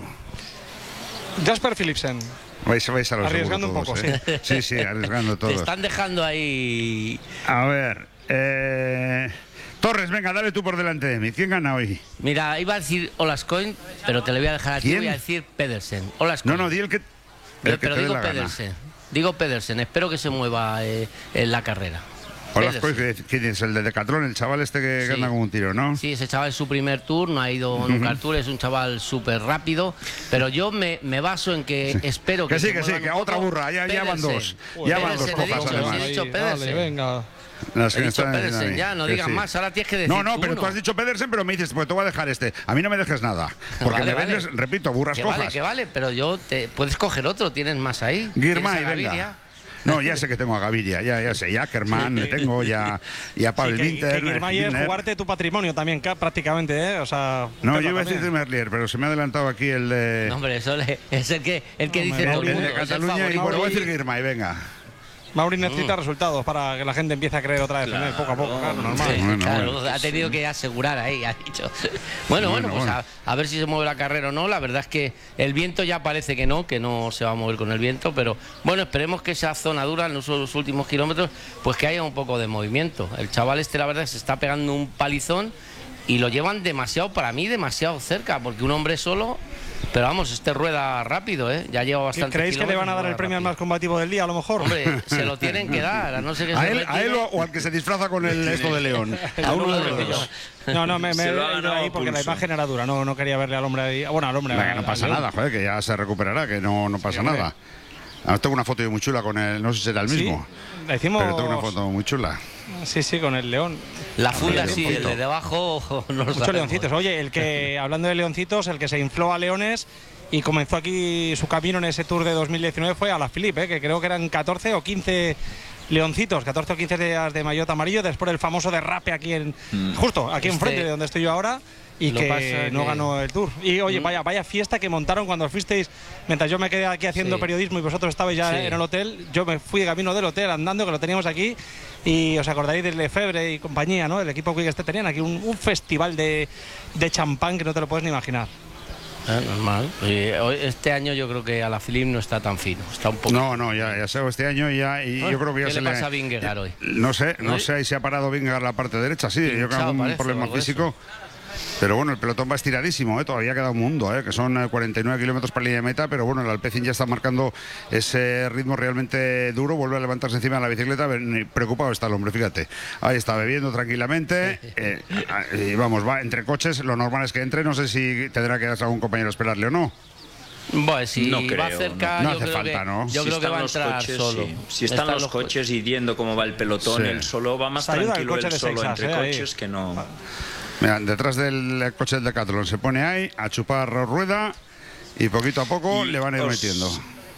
Jasper Philipsen. Vais, vais a lo Arriesgando seguro un poco, todos, ¿eh? Sí, sí, arriesgando Te todos. están dejando ahí. A ver, eh... Torres, venga, dale tú por delante de mí. ¿Quién gana hoy? Mira, iba a decir Olascoin, pero te lo voy a dejar a ti. ¿Quién? Voy a decir Pedersen. Olascoin. No, no, di el que, el Yo- que pero te dé digo la gana. Pedersen. Digo Pedersen. Espero que se mueva eh, en la carrera. Hola, Pedersen. ¿quién es? El de Decathlon, el chaval este que, que Sí. anda como un tiro, ¿no? Sí, ese chaval es su primer tour, no ha ido nunca al tour, es un chaval súper rápido, pero yo me, me baso en que espero que Que sí, se que sí, muevan que un otra poco. burra, ya, ya van Pedersen. dos. Ya van dos Pedersen, he cojas, dicho, además. he dicho Ahí, Pedersen. dale, venga. Las He que dicho están en Pedersen ahí, ya, no que digas sí. más, ahora tienes que decir No, no, pero uno. tú has dicho Pedersen, pero me dices, pues te voy a dejar este. A mí no me dejes nada. Porque Vale, me vale. vendes, repito, burras Que cojas. vale, que vale, pero yo te puedes coger otro, tienes más ahí. Girmay, Tienes a venga. Gaviria. No, ya sé que tengo a Gaviria, ya, ya sé. Ya Ackerman le tengo, ya, ya a Pavel Sí, que, Winter. que Girmay es Gilner. jugarte tu patrimonio también, ca- prácticamente, ¿eh? O sea. No, Pepa yo iba a decir también. de Merlier, pero se me ha adelantado aquí el de, No, hombre, eso le- es el que, el que dice el todo el de mundo. es el Cataluña. Y favorito. bueno, voy a decir Girmay, venga. Mauri Mm. necesita resultados para que la gente empiece a creer otra vez en él, poco a poco, claro, normal. Sí, Bueno, claro, bueno. ha tenido que asegurar ahí, ha dicho. Bueno, bueno, Bueno, pues bueno. A, a ver si se mueve la carrera o no. La verdad es que el viento ya parece que no, que no se va a mover con el viento, pero bueno, esperemos que esa zona dura en los, los últimos kilómetros, pues que haya un poco de movimiento. El chaval este, la verdad, se está pegando un palizón y lo llevan demasiado, para mí, demasiado cerca, porque un hombre solo. Pero vamos, este rueda rápido, ¿eh? Ya lleva bastante. ¿Creéis que le van a dar el premio al más combativo del día, a lo mejor? Hombre, se lo tienen que dar, a no ser que ¿A se él, retire. a él o, o al que se disfraza con el esto de león? A uno de los dos. No, no, me, me Se he lo ha ido ganado ahí porque la pulso. imagen era dura, no, no quería verle al hombre ahí. Bueno, al hombre. Venga, al- no pasa al león. nada, joder, que ya se recuperará, que no, no pasa hombre. nada. Ahora tengo una foto yo muy chula con el, no sé si será el Sí, mismo, le hicimos. pero tengo una foto muy chula. Sí, sí, con el león. La funda Hombre, sí, un el de debajo no lo Muchos sabemos. leoncitos. Oye, el que, hablando de leoncitos, el que se infló a leones y comenzó aquí su camino en ese Tour de dos mil diecinueve fue Alaphilippe, ¿eh? Que creo que eran catorce o quince leoncitos, catorce o quince días de maillot amarillo, después del famoso derrape aquí en, justo aquí Este- enfrente de donde estoy yo ahora, y Lo que pasa no que- ganó el Tour. Y oye, Mm. vaya, vaya fiesta que montaron cuando fuisteis, mientras yo me quedé aquí haciendo Sí. periodismo y vosotros estabais ya Sí. en el hotel, yo me fui de camino del hotel andando, que lo teníamos aquí, y os acordaréis del Lefebvre y compañía, ¿no? El equipo que este tenían aquí un, un festival de, de champán que no te lo puedes ni imaginar. Eh, normal. Y hoy- este año yo creo que Alaphilippe no está tan fino, está un poco. No, no, ya, ya sé, este año ya, y Ah, yo creo que ya ¿qué se le pasa a Vingegaard hoy? No sé, no ¿Hoy? sé si se ha parado Vingegaard la parte derecha, sí, yo creo que Pinchado algún parece, problema o algo de físico. Pero bueno, el pelotón va estiradísimo, ¿eh? Todavía queda un mundo, ¿eh? Que son eh, cuarenta y nueve kilómetros para la línea de meta, pero bueno, el Alpecin ya está marcando ese ritmo realmente duro, vuelve a levantarse encima de la bicicleta, ven- preocupado está el hombre, fíjate. Ahí está, bebiendo tranquilamente, eh, y vamos, va entre coches, lo normal es que entre, no sé si tendrá que darse algún compañero a esperarle o no. Bueno, si No va creo, cerca, no. No yo hace creo falta, que, ¿no? yo Si creo que están va a los entrar coches, solo. sí. Si están, los coches y viendo cómo va el pelotón, Sí. él solo va más Se ayuda el tranquilo coche él de solo Seixas, entre eh, ahí. coches que no. Mira, detrás del coche del Decathlon se pone ahí a chupar rueda y poquito a poco Y le van a ir os- metiendo.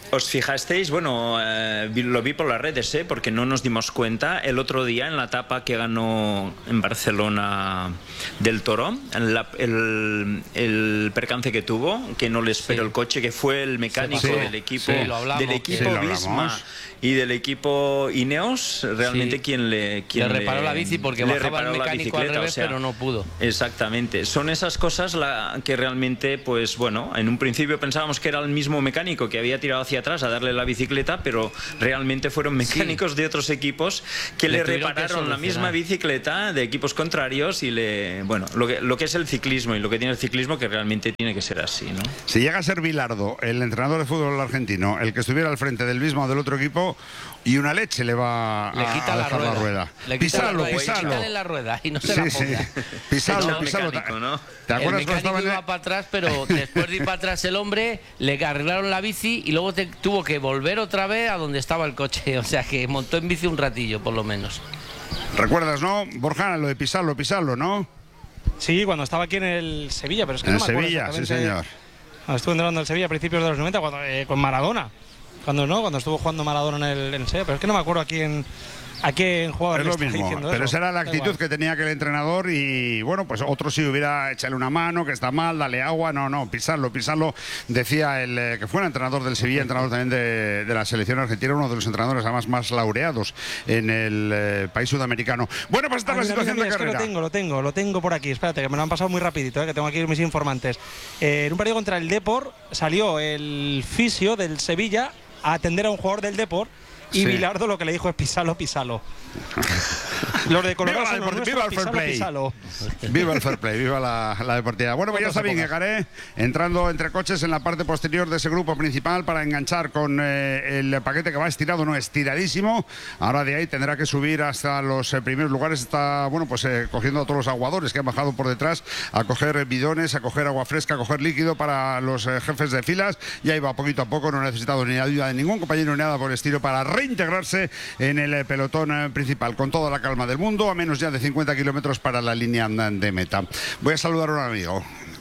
os fijasteis, bueno, eh, lo vi por las redes, ¿eh? Porque no nos dimos cuenta el otro día en la etapa que ganó en Barcelona del Toro, la, el, el percance que tuvo, que no le esperó sí. el coche, que fue el mecánico sí. del equipo, sí, hablamos, del equipo sí, Visma y del equipo Ineos, realmente sí. quien le quien le reparó le, la bici porque bajaba el mecánico al revés, o sea, pero no pudo. Exactamente, son esas cosas la, que realmente, pues bueno, en un principio pensábamos que era el mismo mecánico que había tirado hacia atrás a darle la bicicleta, pero realmente fueron mecánicos sí. de otros equipos que le, le repararon la misma bicicleta de equipos contrarios y le, bueno, lo que, lo que es el ciclismo y lo que tiene el ciclismo, que realmente tiene que ser así, ¿no? Si llega a ser Bilardo, el entrenador de fútbol argentino, el que estuviera al frente del mismo o del otro equipo, y una leche le va le quita a la dejar rueda. la rueda. Le quita pisalo, la rueda, pisalo. Quítale la rueda y no se sí, la ponga. Sí. Pisalo, pisalo. Mecánico, ¿no? ¿Te acuerdas el mecánico iba el... para atrás, pero después de ir para atrás el hombre, le arreglaron la bici y luego te, tuvo que volver otra vez a donde estaba el coche. O sea que montó en bici un ratillo, por lo menos. ¿Recuerdas, no, Borja, lo de pisarlo, pisarlo, no? Sí, cuando estaba aquí en el Sevilla, pero es que en no me acuerdo Sevilla, sí, señor. Cuando estuve entrenando en el Sevilla a principios de los noventa, cuando, eh, con Maradona. Cuando no, cuando estuvo jugando Maradona en el, en el Sevilla, pero es que no me acuerdo a quién, a quién jugaba. Es lo mismo, pero esa era la actitud que tenía aquel entrenador y bueno, pues otro sí hubiera echarle una mano, que está mal, dale agua, no, no, pisarlo, pisarlo. Decía el eh, que fue el entrenador del Sevilla, entrenador también de, de la selección argentina, uno de los entrenadores además más laureados en el eh, país sudamericano. Bueno, pues esta es la situación mira, de carrera. Es que lo tengo, lo tengo, lo tengo por aquí, espérate, que me lo han pasado muy rapidito, eh, que tengo aquí mis informantes. Eh, en un partido contra el Depor salió el fisio del Sevilla a atender a un jugador del Depor y sí. Bilardo lo que le dijo es pisalo, pisalo. Los de Colorado son los nuestros, viva el fair play. Pisalo. Viva el fair play, viva la, la deportiva. Bueno, pues ya está bien, Garé entrando entre coches en la parte posterior de ese grupo principal para enganchar con eh, el paquete que va estirado, no estiradísimo. Ahora de ahí tendrá que subir hasta los eh, primeros lugares. Está, bueno, pues eh, cogiendo a todos los aguadores que han bajado por detrás a coger bidones, a coger agua fresca, a coger líquido para los eh, jefes de filas. Y ahí va poquito a poco, no ha necesitado ni ayuda de ningún compañero ni nada por el estilo para reintegrarse en el eh, pelotón eh, principal con toda la calma del mundo, a menos ya de cincuenta kilómetros para la línea de meta. Voy a saludar a un amigo.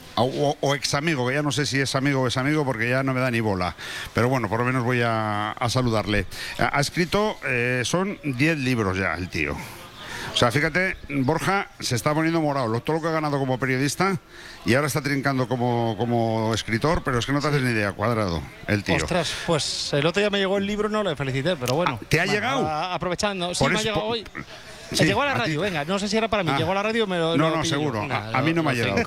O, o ex amigo, que ya no sé si es amigo o es amigo porque ya no me da ni bola, pero bueno, por lo menos voy a, a saludarle. Ha escrito, eh, son diez libros ya el tío. O sea, fíjate, Borja se está poniendo morado, todo lo que ha ganado como periodista y ahora está trincando como, como escritor, pero es que no te haces ni idea, Cuadrado, el tío. Ostras, pues el otro día me llegó el libro, no le felicité, pero bueno. ¿Te ha bueno, llegado? A, aprovechando, sí, por me eso, ha llegado por... hoy. Sí, llegó a la a radio, ti... venga, no sé si era para mí, ah. llegó a la radio me lo No, me no, seguro, nah, a, a mí no me ha llegado.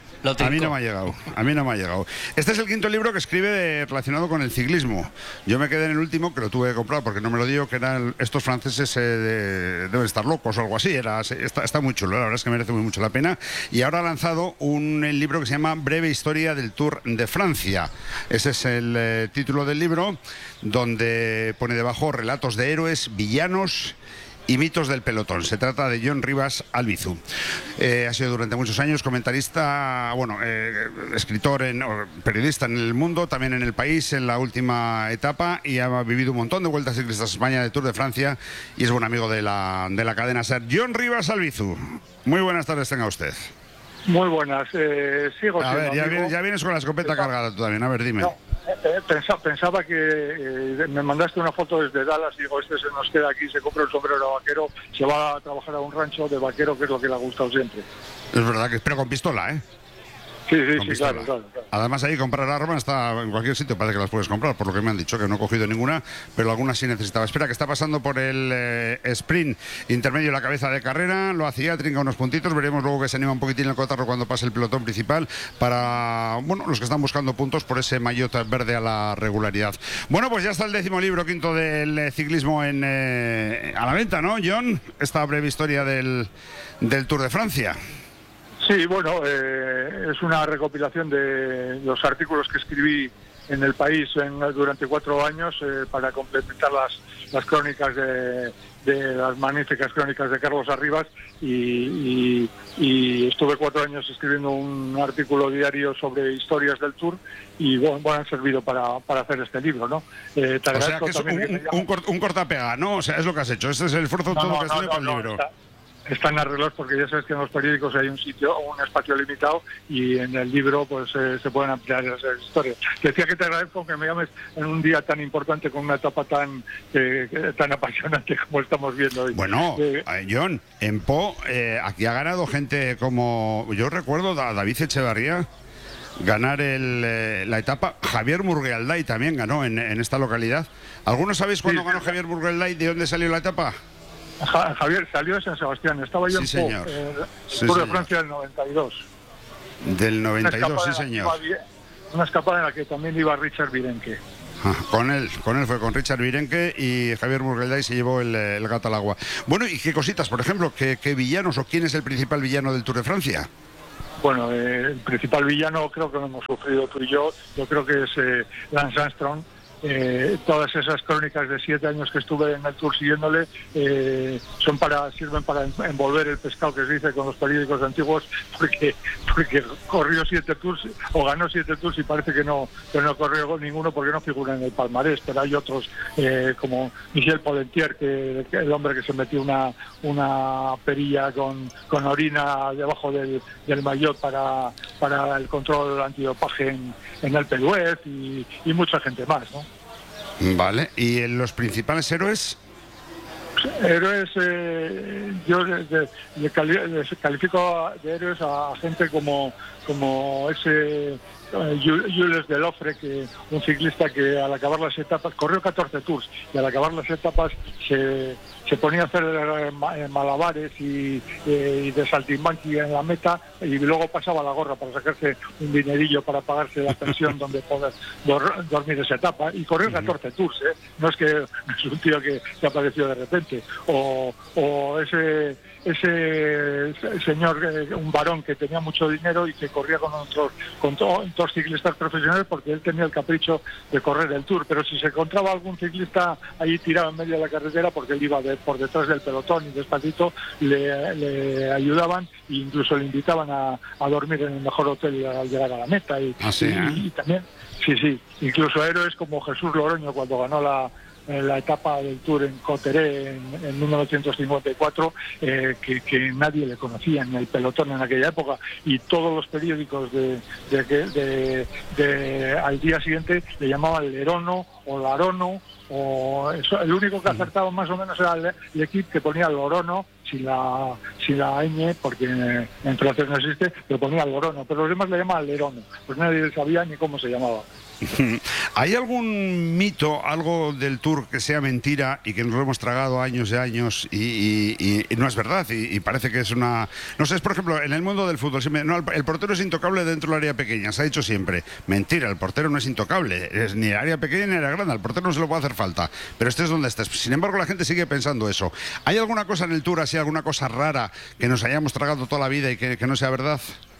A mí no me ha llegado, a mí no me ha llegado. Este es el quinto libro que escribe de, relacionado con el ciclismo. Yo me quedé en el último, que lo tuve que comprar porque no me lo dio, que eran estos franceses eh, de, deben estar locos o algo así. Era, está, está muy chulo, la verdad es que merece muy mucho la pena. Y ahora ha lanzado un libro que se llama Breve Historia del Tour de Francia. Ese es el eh, título del libro, donde pone debajo relatos de héroes, villanos y mitos del pelotón. Se trata de Jon Rivas Albizu. Eh, ha sido durante muchos años comentarista, bueno, eh, escritor, en, periodista en el mundo, también en el país, en la última etapa, y ha vivido un montón de vueltas ciclistas a España, de Tour de Francia, y es buen amigo de la, de la cadena SER. Jon Rivas Albizu, muy buenas tardes tenga usted. Muy buenas, eh, sigo A ver, ya amigo. vienes, ya vienes con la escopeta Pensaba, cargada tú también, a ver, dime. No, eh, pensaba, pensaba que eh, me mandaste una foto desde Dallas y digo, este se nos queda aquí, se compra un sombrero de vaquero, se va a trabajar a un rancho de vaquero, que es lo que le ha gustado siempre. Es verdad que, pero con pistola, ¿eh? Sí, sí, sí, claro, claro, claro. Además ahí comprar armas está en cualquier sitio, parece que las puedes comprar, por lo que me han dicho, que no he cogido ninguna, pero algunas sí necesitaba. Espera, que está pasando por el eh, sprint intermedio de la cabeza de carrera, lo hacía, trinca unos puntitos, veremos luego que se anima un poquitín el cotarro cuando pase el pelotón principal para, bueno, los que están buscando puntos por ese maillot verde a la regularidad. Bueno, pues ya está el décimo libro quinto del eh, ciclismo en eh, a la venta, ¿no, Jon? Esta breve historia del, del Tour de Francia. Sí, bueno, eh, es una recopilación de los artículos que escribí en El País en, durante cuatro años eh, para complementar las, las crónicas de, de las magníficas crónicas de Carlos Arribas y, y, y estuve cuatro años escribiendo un artículo diario sobre historias del Tour y bueno, bueno han servido para, para hacer este libro, ¿no? Eh, te o sea, que es un, que un, un, cort, un cortapega, ¿no? O sea, es lo que has hecho, este es el esfuerzo no, todo no, que has no, hecho no, con el no, libro. Está... están arreglados porque ya sabes que en los periódicos hay un sitio, un espacio limitado y en el libro pues eh, se pueden ampliar esas historias. Te decía que te agradezco que me llames en un día tan importante con una etapa tan eh, tan apasionante como estamos viendo hoy. Bueno, eh, John, en Po eh, aquí ha ganado gente como, yo recuerdo a David Echevarría ganar el, eh, la etapa. Javier Murguelday también ganó en, en esta localidad. ¿Algunos sabéis cuándo sí, ganó Javier Murguelday? ¿De dónde salió la etapa? Ja, Javier salió de San Sebastián, estaba yo sí, en señor. Po, eh, sí, Tour de señor. Francia del noventa y dos. Del noventa y dos, sí señor. Iba, una escapada en la que también iba Richard Virenque. Ah, con él, con él fue con Richard Virenque y Javier Murguelday se llevó el, el gato al agua. Bueno, ¿y qué cositas? Por ejemplo, ¿qué, qué villanos o quién es el principal villano del Tour de Francia? Bueno, eh, el principal villano creo que lo hemos sufrido tú y yo, yo creo que es eh, Lance Armstrong. Eh, todas esas crónicas de siete años que estuve en el Tour siguiéndole eh, son para sirven para envolver el pescado que se dice con los periódicos antiguos, porque porque corrió siete Tours o ganó siete Tours y parece que no que no corrió ninguno porque no figura en el palmarés, pero hay otros eh, como Michel Polentier, que, que el hombre que se metió una una perilla con, con orina debajo del, del maillot para para el control antidopaje en, en el Peluez y, y mucha gente más, ¿no? Vale, ¿y en los principales héroes? Héroes, eh, yo le, le, le califico de héroes a gente como, como ese eh, Jules Delofre, que un ciclista que al acabar las etapas, corrió catorce Tours, y al acabar las etapas se, se ponía a hacer eh, malabares y, eh, y de saltimbanqui en la meta, y luego pasaba la gorra para sacarse un dinerillo para pagarse la pensión donde poder dor, dormir esa etapa, y corrió catorce Tours, ¿eh? No es que es un tío que, que apareció de repente, o, o ese ese señor, eh, un varón que tenía mucho dinero y que corría con otros con to, dos ciclistas profesionales porque él tenía el capricho de correr el Tour, pero si se encontraba algún ciclista ahí tirado en medio de la carretera porque él iba de, por detrás del pelotón y despacito, le, le ayudaban e incluso le invitaban a, a dormir en el mejor hotel al llegar a la meta. Y, ¿Ah, sí, eh? y, y también, sí, sí, incluso héroes como Jesús Loroño cuando ganó la en la etapa del Tour en Coteré en, en mil novecientos cincuenta y cuatro, eh, que, que nadie le conocía en el pelotón en aquella época, y todos los periódicos de, de, de, de, de al día siguiente le llamaban Lerono o Larono, o eso, el único que acertaba más o menos era el, el equipo que ponía Lorono sin la sin la ñ, porque en francés no existe, pero ponía Lorono, pero los demás le llamaban Lerono, pues nadie sabía ni cómo se llamaba. ¿Hay algún mito, algo del Tour que sea mentira y que nos lo hemos tragado años y años y, y, y no es verdad y, y parece que es una... No sé, es por ejemplo, en el mundo del fútbol, siempre, no, el portero es intocable dentro del área pequeña, se ha dicho siempre. Mentira, el portero no es intocable, es ni el área pequeña ni el área grande, al portero no se lo puede hacer falta, pero estés donde estés. Sin embargo, la gente sigue pensando eso. ¿Hay alguna cosa en el Tour, así, alguna cosa rara que nos hayamos tragado toda la vida y que, que no sea verdad?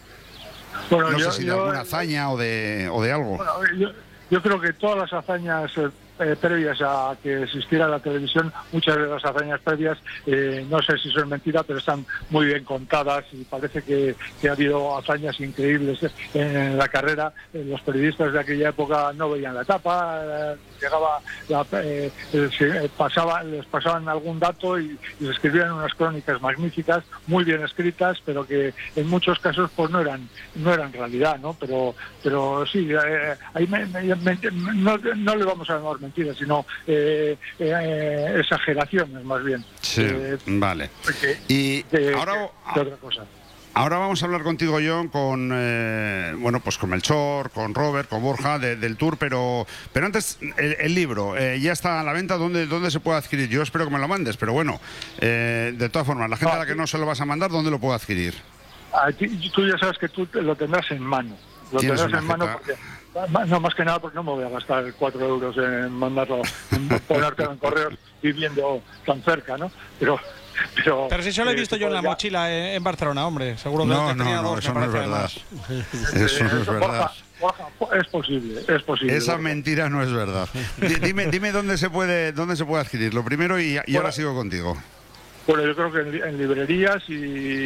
Bueno, no yo, sé si de yo, alguna hazaña o de, o de algo. Bueno, yo, yo creo que todas las hazañas eh, eh, previas a que existiera la televisión, muchas de las hazañas previas, eh, no sé si son mentiras, pero están muy bien contadas y parece que, que ha habido hazañas increíbles en, en la carrera. Eh, los periodistas de aquella época no veían la etapa, eh, llegaba, la, eh, se pasaba, les pasaban algún dato y, y les escribían unas crónicas magníficas, muy bien escritas, pero que en muchos casos pues no eran no eran realidad, ¿no? Pero pero sí, eh, ahí me, me, me, no, no le vamos a llamar mentiras, sino eh, eh, exageraciones más bien. Sí, eh, vale. Porque, y de, ahora... de otra cosa. Ahora vamos a hablar contigo, John, con eh, bueno, pues con Melchor, con Robert, con Borja de, del Tour, pero pero antes el, el libro eh, ya está a la venta. ¿Dónde, ¿Dónde se puede adquirir? Yo espero que me lo mandes, pero bueno, eh, de todas formas, la gente a la que no se lo vas a mandar, ¿dónde lo puedo adquirir? Aquí, tú ya sabes que tú lo tendrás en mano. Lo tendrás en mano porque... No, más que nada porque no me voy a gastar cuatro euros en mandarlo, en ponértelo en correos viviendo tan cerca, ¿no? Pero... Pero, pero si solo he visto eh, yo en la ya... mochila en Barcelona, hombre, seguro que no, no, no, eso no es verdad. Eso no es verdad. Borja, es posible, es posible. Esa Borja. mentira no es verdad. dime, dime dónde se puede, dónde se puede adquirir. Lo primero y, y bueno, ahora sigo contigo. Bueno, yo creo que en, en librerías y,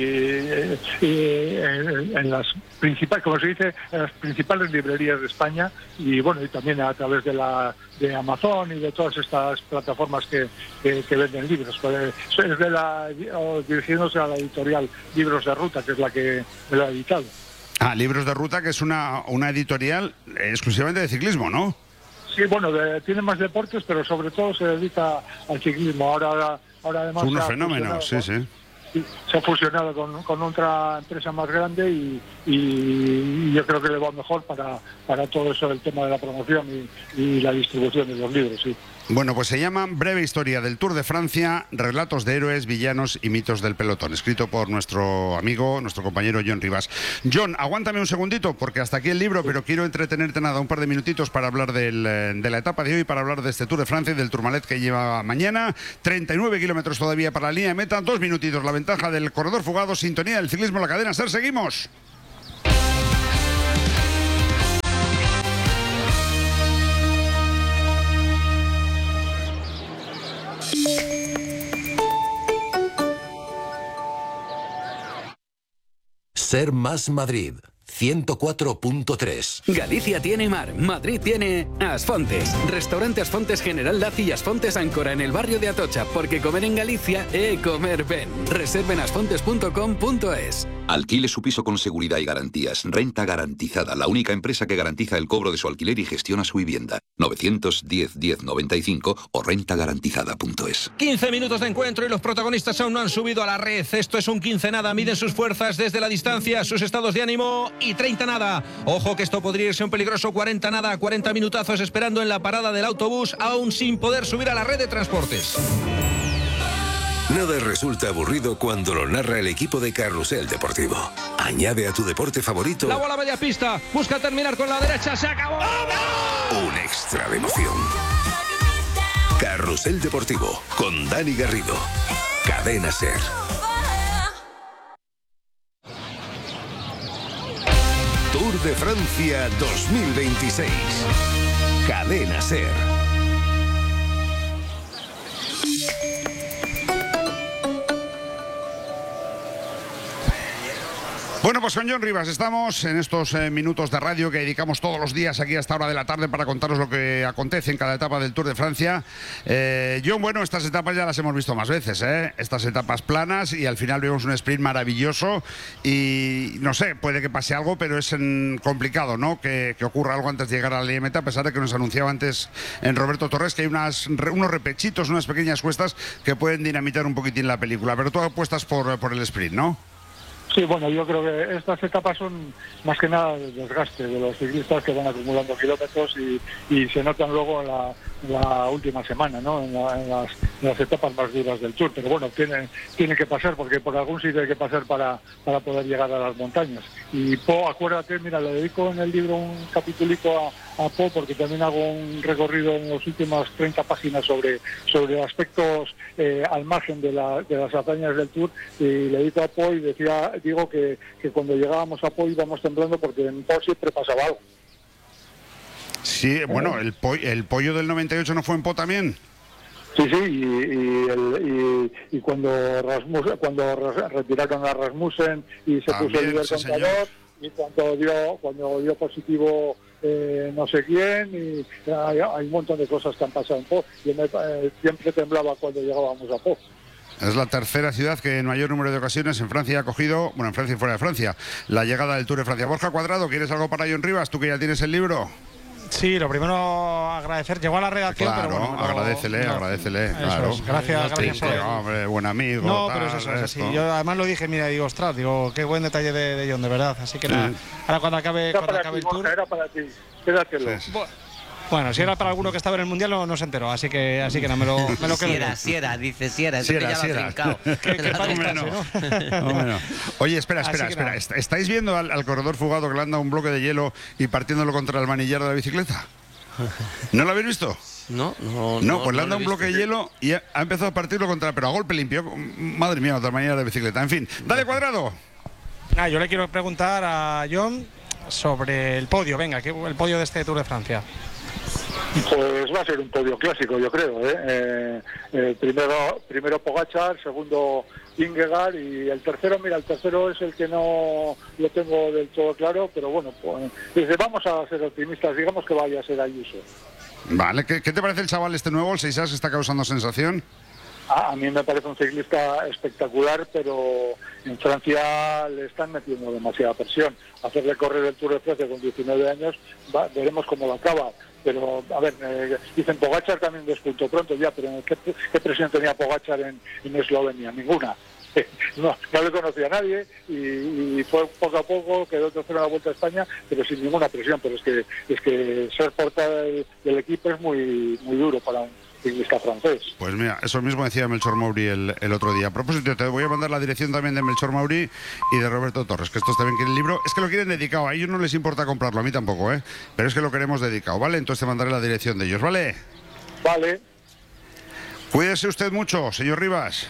y en, en las principales, como se dice, en las principales librerías de España, y bueno, y también a través de la de Amazon y de todas estas plataformas que, que, que venden libros. Pues es de la, dirigiéndose a la editorial Libros de Ruta, que es la que me lo ha editado. Ah, Libros de Ruta, que es una, una editorial exclusivamente de ciclismo, ¿no? Sí, bueno, de, tiene más deportes, pero sobre todo se dedica al ciclismo. Ahora, ahora, ahora además... Son unos fenómenos, sí, sí. Se ha fusionado con, con otra empresa más grande y, y yo creo que le va mejor para, para todo eso, el tema de la promoción y, y la distribución de los libros, sí. Bueno, pues se llama Breve Historia del Tour de Francia, relatos de héroes, villanos y mitos del pelotón, escrito por nuestro amigo, nuestro compañero Jon Rivas. Jon, aguántame un segundito, porque hasta aquí el libro, pero quiero entretenerte nada, un par de minutitos para hablar del, de la etapa de hoy, para hablar de este Tour de Francia y del Tourmalet que lleva mañana. treinta y nueve kilómetros todavía para la línea de meta, dos minutitos, la ventaja del corredor fugado, sintonía del ciclismo, la cadena SER, seguimos. Ser Más Madrid, ciento cuatro punto tres. Galicia tiene mar, Madrid tiene Asfontes. Restaurante Asfontes General Laci y Asfontes Áncora en el barrio de Atocha, porque comer en Galicia é comer ben. Reserven asfontes punto com punto es. Alquile su piso con seguridad y garantías. Renta Garantizada, la única empresa que garantiza el cobro de su alquiler y gestiona su vivienda. novecientos diez diez noventa y cinco o renta garantizada punto es. quince minutos de encuentro y los protagonistas aún no han subido a la red. Esto es un quince nada. Miden sus fuerzas desde la distancia, sus estados de ánimo, y treinta nada. Ojo que esto podría irse un peligroso cuarenta nada. cuarenta minutazos esperando en la parada del autobús, aún sin poder subir a la red de transportes. Nada resulta aburrido cuando lo narra el equipo de Carrusel Deportivo. Añade a tu deporte favorito La bola media pista, busca terminar con la derecha, se acabó. un extra de emoción. Carrusel Deportivo con Dani Garrido. Cadena SER. Tour de Francia dos mil veintiséis. Cadena SER. Bueno, pues con Jon Rivas estamos en estos eh, minutos de radio que dedicamos todos los días aquí a esta hora de la tarde para contaros lo que acontece en cada etapa del Tour de Francia. Eh, Jon, bueno, estas etapas ya las hemos visto más veces, ¿eh? Estas etapas planas, y al final vemos un sprint maravilloso y no sé, puede que pase algo, pero es en, complicado, ¿no? Que, que ocurra algo antes de llegar a la línea de meta, a pesar de que nos anunciaba antes en Roberto Torres que hay unas, unos repechitos, unas pequeñas cuestas que pueden dinamitar un poquitín la película, pero tú apuestas por, por el sprint, ¿no? Sí, bueno, yo creo que estas etapas son más que nada el desgaste de los ciclistas que van acumulando kilómetros y, y se notan luego en la, en la última semana, ¿no? En, la, en, las, en las etapas más duras del Tour. Pero bueno, tiene, tiene que pasar, porque por algún sitio hay que pasar para, para poder llegar a las montañas. Y Po, acuérdate, mira, le dedico en el libro un capitulito a, a Po, porque también hago un recorrido en las últimas treinta páginas sobre, sobre aspectos eh, al margen de, la, de las hazañas del Tour, y le dedico a Po y decía... digo que, que cuando llegábamos a Po íbamos temblando porque en Po siempre pasaba algo. Sí, bueno, el, po el pollo del noventa y ocho no fue en Po también. Sí, sí, y, y, el, y, y cuando Rasmus, cuando retiraron a Rasmussen y se también, puso el líder sí, contador, y cuando dio, cuando dio positivo eh, no sé quién, y hay, hay un montón de cosas que han pasado en Po. Yo me, eh, siempre temblaba cuando llegábamos a Po. Es la tercera ciudad que en mayor número de ocasiones en Francia ha cogido, bueno, en Francia y fuera de Francia, la llegada del Tour de Francia. Borja Cuadrado, ¿quieres algo para Jon Rivas? Tú que ya tienes el libro. Sí, lo primero agradecer, llegó a la redacción, claro, pero bueno, agradécele, no, agradecele, eso claro. Es, gracias, no gracias por... hombre, buen amigo. No, tal, pero es eso, es así. esto. Yo además lo dije, mira, digo, ostras, digo, qué buen detalle de, de Jon, de verdad. Así que nada, ahora cuando acabe, cuando acabe ti, el Tour... Era para ti, quédatelo. Sí. Bueno, si era para alguno que estaba en el Mundial no, no se enteró, así que así que no me lo, me lo quedo. Si era, si era, dice si era, si eso era, que ya si lo ha era. trincado. Que, que para descanse, ¿no? Bueno. Oye, espera, espera, Así que espera. nada. ¿Estáis viendo al, al corredor fugado que le anda un bloque de hielo y partiéndolo contra el manillar de la bicicleta? ¿No lo habéis visto? No, no, No, no pues le no anda lo he un bloque de visto. hielo y ha, ha empezado a partirlo contra, pero a golpe limpio. Madre mía, otra manera de bicicleta. En fin, dale Cuadrado. Ah, yo le quiero preguntar a Jon sobre el podio, venga, que- el podio de este Tour de Francia. Pues va a ser un podio clásico, yo creo. ¿eh? Eh, eh, primero, primero Pogačar, segundo Vingegaard y el tercero, mira, el tercero es el que no lo tengo del todo claro, pero bueno, pues, dice, vamos a ser optimistas, digamos que vaya a ser Ayuso. Vale, ¿qué, qué te parece el chaval este nuevo, el seis A, que está causando sensación? A, a mí me parece un ciclista espectacular, pero en Francia le están metiendo demasiada presión. Hacerle correr el Tour de Francia con diecinueve años, va, veremos cómo lo acaba. Pero, a ver, eh, dicen Pogačar también despuntó pronto ya, pero ¿qué, qué presión tenía Pogačar en, en Eslovenia? Ninguna. No, no le conocía a nadie y, y fue poco a poco, quedó tercero en la Vuelta a España, pero sin ninguna presión. Pero es que es que ser portada del, del equipo es muy muy duro para un ciclista francés. Pues mira, eso mismo decía Melchor Mauri el, el otro día. A propósito, te voy a mandar la dirección también de Melchor Mauri y de Roberto Torres, que estos también quieren el libro. Es que lo quieren dedicado, a ellos no les importa comprarlo, a mí tampoco, ¿eh? Pero es que lo queremos dedicado, ¿vale? Entonces te mandaré la dirección de ellos, ¿vale? Vale. Cuídese usted mucho, señor Rivas.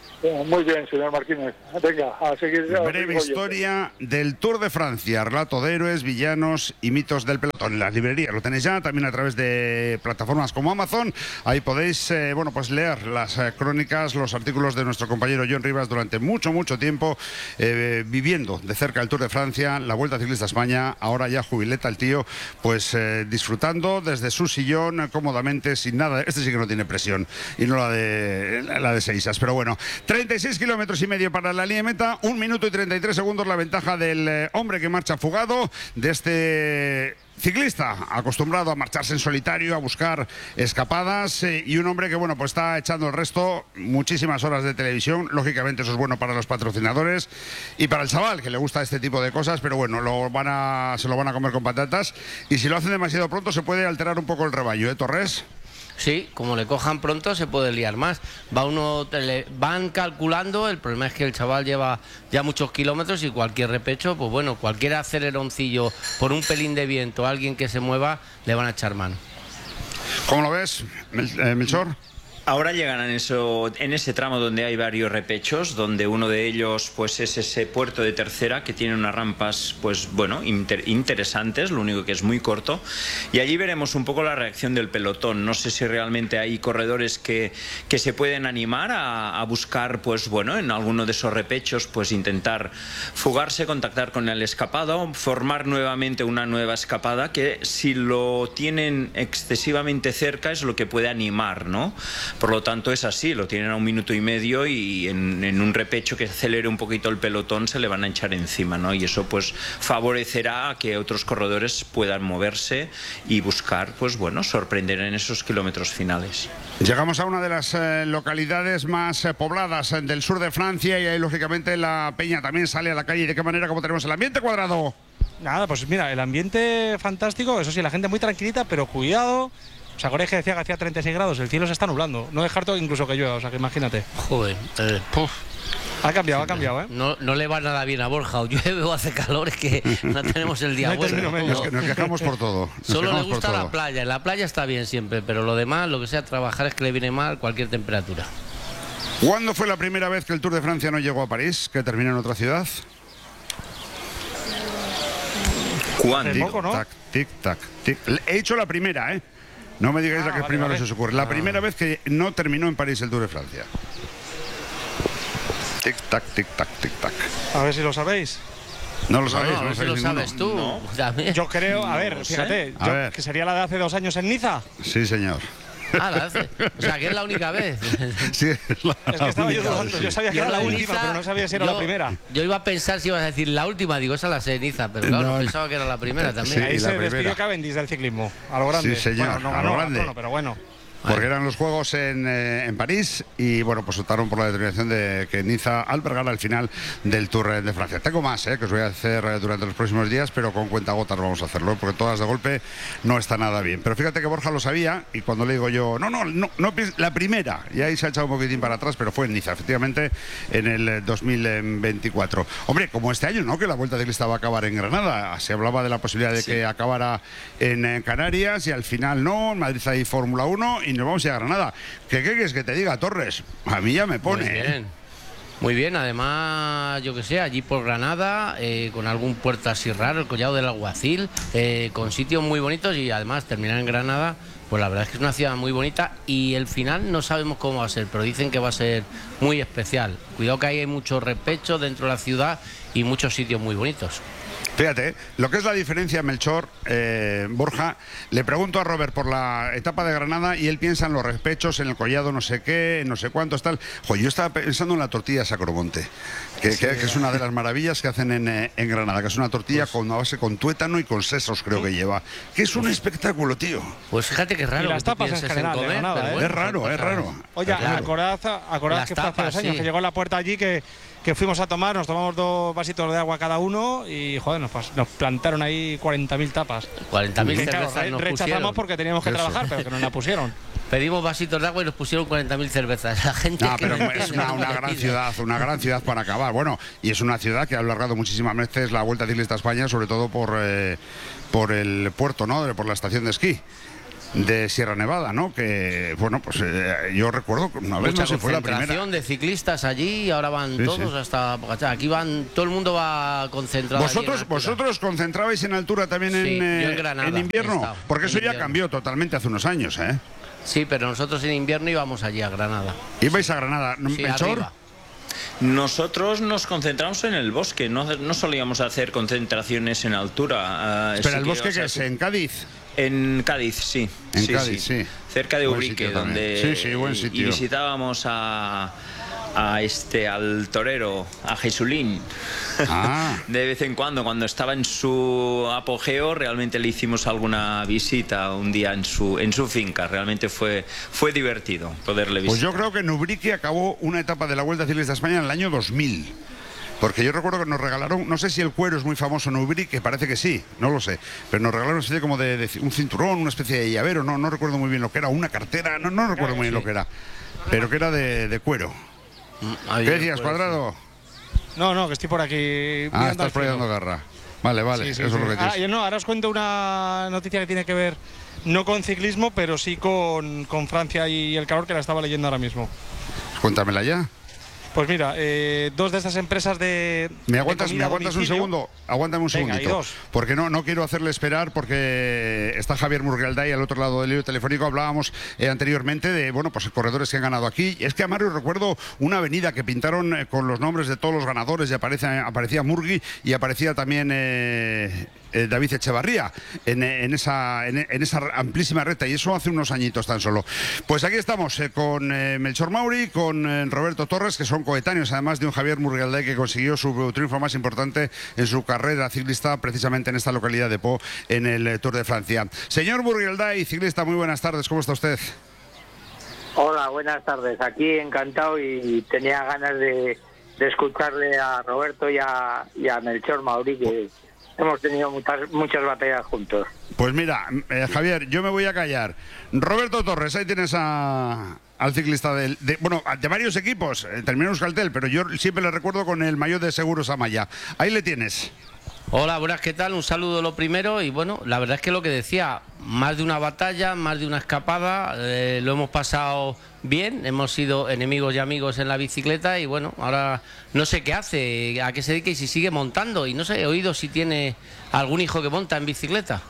Muy bien, señor Martínez. Venga, a seguir. Breve historia del Tour de Francia, relato de héroes, villanos y mitos del pelotón. En las librerías lo tenéis ya, también a través de plataformas como Amazon. Ahí podéis, eh, bueno, pues leer las eh, crónicas, los artículos de nuestro compañero John Rivas durante mucho, mucho tiempo, eh, viviendo de cerca el Tour de Francia, la Vuelta Ciclista a España, ahora ya jubileta el tío, pues eh, disfrutando desde su sillón, eh, cómodamente, sin nada. Este sí que no tiene presión, y no la de, la de Seisas, pero bueno. treinta y seis kilómetros y medio para la línea de meta, un minuto y treinta y tres segundos la ventaja del eh, hombre que marcha fugado, de este ciclista acostumbrado a marcharse en solitario, a buscar escapadas, eh, y un hombre que, bueno, pues está echando el resto, muchísimas horas de televisión. Lógicamente eso es bueno para los patrocinadores y para el chaval que le gusta este tipo de cosas, pero bueno, lo van a, se lo van a comer con patatas, y si lo hacen demasiado pronto se puede alterar un poco el rebaño, ¿eh, Torres? Sí, como le cojan pronto se puede liar más. Va uno, le, van calculando, el problema es que el chaval lleva ya muchos kilómetros y cualquier repecho, pues bueno, cualquier aceleroncillo por un pelín de viento, alguien que se mueva, le van a echar mano. ¿Cómo lo ves, Mel eh, Melchor? Ahora llegan en, eso, en ese tramo donde hay varios repechos, donde uno de ellos pues es ese puerto de tercera que tiene unas rampas pues bueno inter, interesantes, lo único que es muy corto, y allí veremos un poco la reacción del pelotón. No sé si realmente hay corredores que, que se pueden animar a, a buscar pues bueno en alguno de esos repechos pues intentar fugarse, contactar con el escapado, formar nuevamente una nueva escapada que si lo tienen excesivamente cerca es lo que puede animar, ¿no? Por lo tanto es así, lo tienen a un minuto y medio y en, en un repecho que acelere un poquito el pelotón se le van a echar encima, ¿no? Y eso pues favorecerá a que otros corredores puedan moverse y buscar, pues bueno, sorprender en esos kilómetros finales. Llegamos a una de las eh, localidades más eh, pobladas eh, del sur de Francia, y ahí lógicamente la peña también sale a la calle. ¿De qué manera? ¿Cómo tenemos el ambiente, Cuadrado? Nada, pues mira, el ambiente fantástico, eso sí, la gente muy tranquilita, pero cuidado. ¿Os acordáis que decía que hacía treinta y seis grados? El cielo se está nublando. No es harto incluso que llueva, o sea que imagínate. Joder, eh, puf. Ha cambiado, ha cambiado, ¿eh? No, no le va nada bien a Borja. O llueve o hace calor, es que no tenemos el día no bueno. Medio. Nos, nos quejamos por todo. Nos Solo le gusta la playa. En la playa está bien siempre, pero lo demás, lo que sea trabajar, es que le viene mal cualquier temperatura. ¿Cuándo fue la primera vez que el Tour de Francia no llegó a París, que terminó en otra ciudad? ¿Cuándo? Tic, ¿no? Tac, tic, tac, tic. He hecho la primera, ¿eh? No me digáis ah, la que vale, primera vale. vez se os ocurre. La ah. primera vez que no terminó en París el Tour de Francia. Tic, tac, tic, tac, tic, tac. A ver si lo sabéis. No lo sabéis, no, no, no, no si lo sabes tú. No. Yo creo, a ver, no fíjate, a yo, ver. que sería la de hace dos años en Niza. Sí, señor. Ah, la hace. O sea, que es la única vez. Sí, es, la es que estaba yo dudando. sí. Yo sabía que yo era la, la última, Niza, pero no sabía si era yo, la primera. Yo iba a pensar si ibas a decir la última. Digo, esa es la ceniza, pero claro, no, no pensaba que era la primera también. Sí, ahí se primera. despidió Cavendish del ciclismo, a lo grande. Sí, señor, bueno, no, a lo no, grande. No, pero bueno. Porque eran los Juegos en, eh, en París y bueno, pues optaron por la determinación de que Niza albergara el final del Tour de Francia. Tengo más eh, que os voy a hacer eh, durante los próximos días, pero con cuentagotas vamos a hacerlo, porque todas de golpe no está nada bien. Pero fíjate que Borja lo sabía, y cuando le digo yo, no, no, no, no la primera, y ahí se ha echado un poquitín para atrás, pero fue en Niza, efectivamente, en el dos mil veinticuatro. Hombre, como este año, ¿no? Que la Vuelta Ciclista va a acabar en Granada. Se hablaba de la posibilidad de sí. que acabara en, en Canarias, y al final no. En Madrid hay Fórmula uno y nos vamos a ir a Granada. ¿Qué quieres que te diga, Torres? A mí ya me pone. Muy bien. Muy bien, además, yo que sé, allí por Granada, eh, con algún puerto así raro, el Collado del Alguacil, eh, con sitios muy bonitos y además terminar en Granada, pues la verdad es que es una ciudad muy bonita y el final no sabemos cómo va a ser, pero dicen que va a ser muy especial. Cuidado que ahí hay mucho repecho dentro de la ciudad y muchos sitios muy bonitos. Fíjate, lo que es la diferencia, Melchor, eh, Borja, le pregunto a Robert por la etapa de Granada y él piensa en los repechos, en el collado no sé qué, no sé cuántos, tal. Joder, yo estaba pensando en la tortilla Sacromonte, que, sí, que, que es una de las maravillas que hacen en, en Granada, que es una tortilla pues, con una base con tuétano y con sesos, creo que lleva, que es un espectáculo, tío. Pues fíjate que es raro. Y las tapas en general, en comer, Granada, ¿eh? Bueno, es raro, es raro. Oye, claro. acordad, acordad que fue hace dos años sí. que llegó a la puerta allí que... que fuimos a tomar, nos tomamos dos vasitos de agua cada uno y, joder, nos, nos plantaron ahí cuarenta mil tapas. cuarenta mil cervezas claro, nos rechazamos pusieron. Porque teníamos que Eso. trabajar, pero que nos la pusieron. Pedimos vasitos de agua y nos pusieron cuarenta mil cervezas. La gente no, que pero no es una, una gran ciudad, una gran ciudad para acabar. Bueno, y es una ciudad que ha alargado muchísimas veces la Vuelta Ciclista a España, sobre todo por, eh, por el puerto, ¿no? Por la estación de esquí de Sierra Nevada, ¿no? Que, bueno, pues eh, yo recuerdo que una vez mucha no se fue la concentración primera de ciclistas allí y ahora van sí, todos sí. hasta Pogachá. Aquí van, todo el mundo va concentrado. ¿Vosotros, vosotros concentrabais en altura también sí, en, eh, yo en, Granada, en invierno? Porque eso invierno. ya cambió totalmente hace unos años, ¿eh? Sí, pero nosotros en invierno íbamos allí a Granada. ¿Ibais a Granada? Sí, ¿Melchor? arriba. Nosotros nos concentramos en el bosque, no, no solíamos hacer concentraciones en altura. Uh, Pero sí el bosque que es en Cádiz. En Cádiz, sí. En sí, Cádiz, sí. sí. Cerca de Buen Ubrique, sitio donde sí, sí, buen sitio. y visitábamos a, a este al torero, a Jesulín. Ah. De vez en cuando, cuando estaba en su apogeo, realmente le hicimos alguna visita un día en su en su finca. Realmente fue fue divertido poderle visitar. Pues yo creo que en Ubrique acabó una etapa de la Vuelta Ciclista a España en el año dos mil. Porque yo recuerdo que nos regalaron, no sé si el cuero es muy famoso en Ubrique, parece que sí, no lo sé, pero nos regalaron una especie como de, de un cinturón, una especie de llavero, no, no recuerdo muy bien lo que era, una cartera, no, no recuerdo muy bien lo que era, pero que era de, de cuero. Ay, ¿Qué decías, Cuadrado? No, no, que estoy por aquí. Ah, estás por ahí dando garra. Vale, vale, sí, sí, eso sí. es lo que tienes. Ah, yo no, ahora os cuento una noticia que tiene que ver no con ciclismo, pero sí con, con Francia y el calor, que la estaba leyendo ahora mismo. Cuéntamela ya. Pues mira, eh, dos de estas empresas de. ¿Me aguantas, de ¿me aguantas un segundo? Aguántame un Venga, segundito. dos. Porque no, no quiero hacerle esperar, porque está Javier Murrialday al otro lado del hilo telefónico. Hablábamos eh, anteriormente de, bueno, pues corredores que han ganado aquí. Es que a Mario recuerdo una avenida que pintaron eh, con los nombres de todos los ganadores y aparece, aparecía Murgui y aparecía también eh, eh, David Echevarría en, en, esa, en, en esa amplísima recta, y eso hace unos añitos tan solo. Pues aquí estamos eh, con eh, Melchor Mauri, con eh, Roberto Torres, que son coetáneos, además de un Javier Murrialday que consiguió su triunfo más importante en su carrera ciclista precisamente en esta localidad de Po, en el Tour de Francia. Señor Murrialday, ciclista, muy buenas tardes, ¿cómo está usted? Hola, buenas tardes, aquí encantado y tenía ganas de, de escucharle a Roberto y a, y a Melchor Mauri, que hemos tenido muchas, muchas batallas juntos. Pues mira, eh, Javier, yo me voy a callar. Roberto Torres, ahí tienes a... al ciclista de, de, bueno, de varios equipos, eh, terminó en Euskaltel, pero yo siempre le recuerdo con el maillot de Seguros Amaya. Ahí le tienes. Hola, buenas, ¿qué tal? Un saludo lo primero y bueno, la verdad es que lo que decía, más de una batalla, más de una escapada, eh, lo hemos pasado bien, hemos sido enemigos y amigos en la bicicleta y bueno, ahora no sé qué hace, a qué se dedica y si sigue montando y no sé, he oído si tiene algún hijo que monta en bicicleta.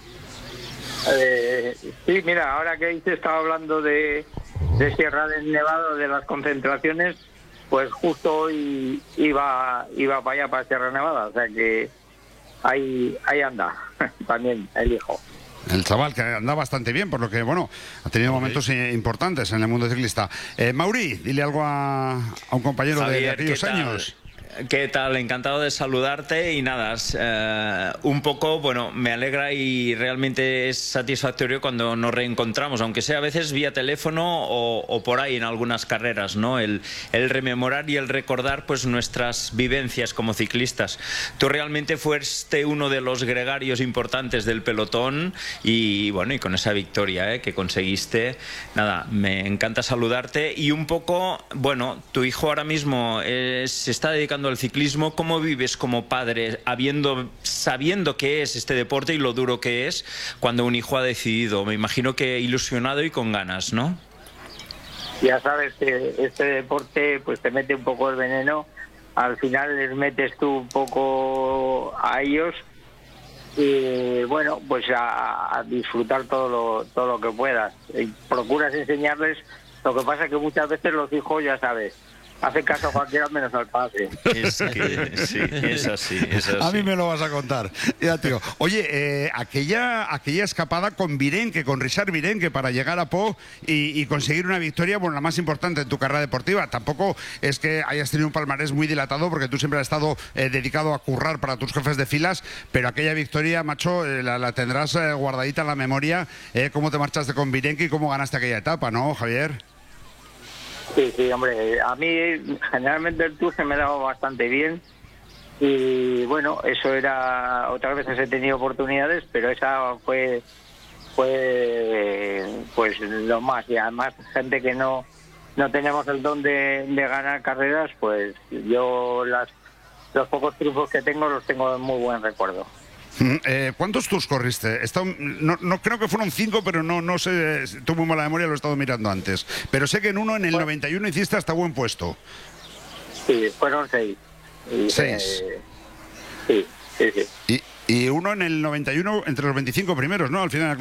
Eh, sí, mira, ahora que ahí se estaba hablando de, de Sierra del Nevado, de las concentraciones, pues justo hoy iba, iba para allá, para Sierra Nevada, o sea que ahí, ahí anda, también el hijo. El chaval que anda bastante bien, por lo que, bueno, ha tenido momentos eh, importantes en el mundo ciclista. Eh, Mauri, dile algo a, a un compañero Javier, de, de aquellos ¿qué tal? años. ¿Qué tal? Encantado de saludarte y nada, eh, un poco, bueno, me alegra y realmente es satisfactorio cuando nos reencontramos, aunque sea a veces vía teléfono o, o por ahí en algunas carreras, ¿no? El, el rememorar y el recordar pues nuestras vivencias como ciclistas. Tú realmente fuiste uno de los gregarios importantes del pelotón y bueno, y con esa victoria ¿eh? que conseguiste, nada, me encanta saludarte y un poco, bueno, tu hijo ahora mismo eh, se está dedicando al ciclismo. ¿Cómo vives como padre habiendo, sabiendo qué es este deporte y lo duro que es cuando un hijo ha decidido? Me imagino que ilusionado y con ganas, ¿no? Ya sabes que este deporte pues te mete un poco el veneno al final les metes tú un poco a ellos y bueno, pues a, a disfrutar todo lo, todo lo que puedas. Y procuras enseñarles, lo que pasa es que muchas veces los hijos, ya sabes, hacen caso a cualquiera menos al padre. Es que sí, es así, es así. A mí me lo vas a contar. Ya te digo. Oye, eh, aquella, aquella escapada con Virenque, con Richard Virenque, para llegar a Po y, y conseguir una victoria, bueno, la más importante en tu carrera deportiva. Tampoco es que hayas tenido un palmarés muy dilatado, porque tú siempre has estado eh, dedicado a currar para tus jefes de filas, pero aquella victoria, macho, eh, la, la tendrás eh, guardadita en la memoria. Eh, ¿Cómo te marchaste con Virenque y cómo ganaste aquella etapa, no, Javier? Sí, sí, hombre, a mí generalmente el Tour se me daba bastante bien y bueno, eso era, otras veces he tenido oportunidades, pero esa fue, fue pues lo más, y además gente que no, no tenemos el don de, de ganar carreras, pues yo las, los pocos triunfos que tengo los tengo en muy buen recuerdo. Eh, ¿Cuántos tours corriste? Está, no, no creo que fueron cinco, pero no, no sé, tuve muy mala memoria, lo he estado mirando antes. Pero sé que en uno, en el noventa y uno, hiciste hasta buen puesto. Sí, fueron seis. Y, ¿Seis? Eh, sí, sí, sí. Y, y uno en el noventa y uno, entre los veinticinco primeros, ¿no? Al final.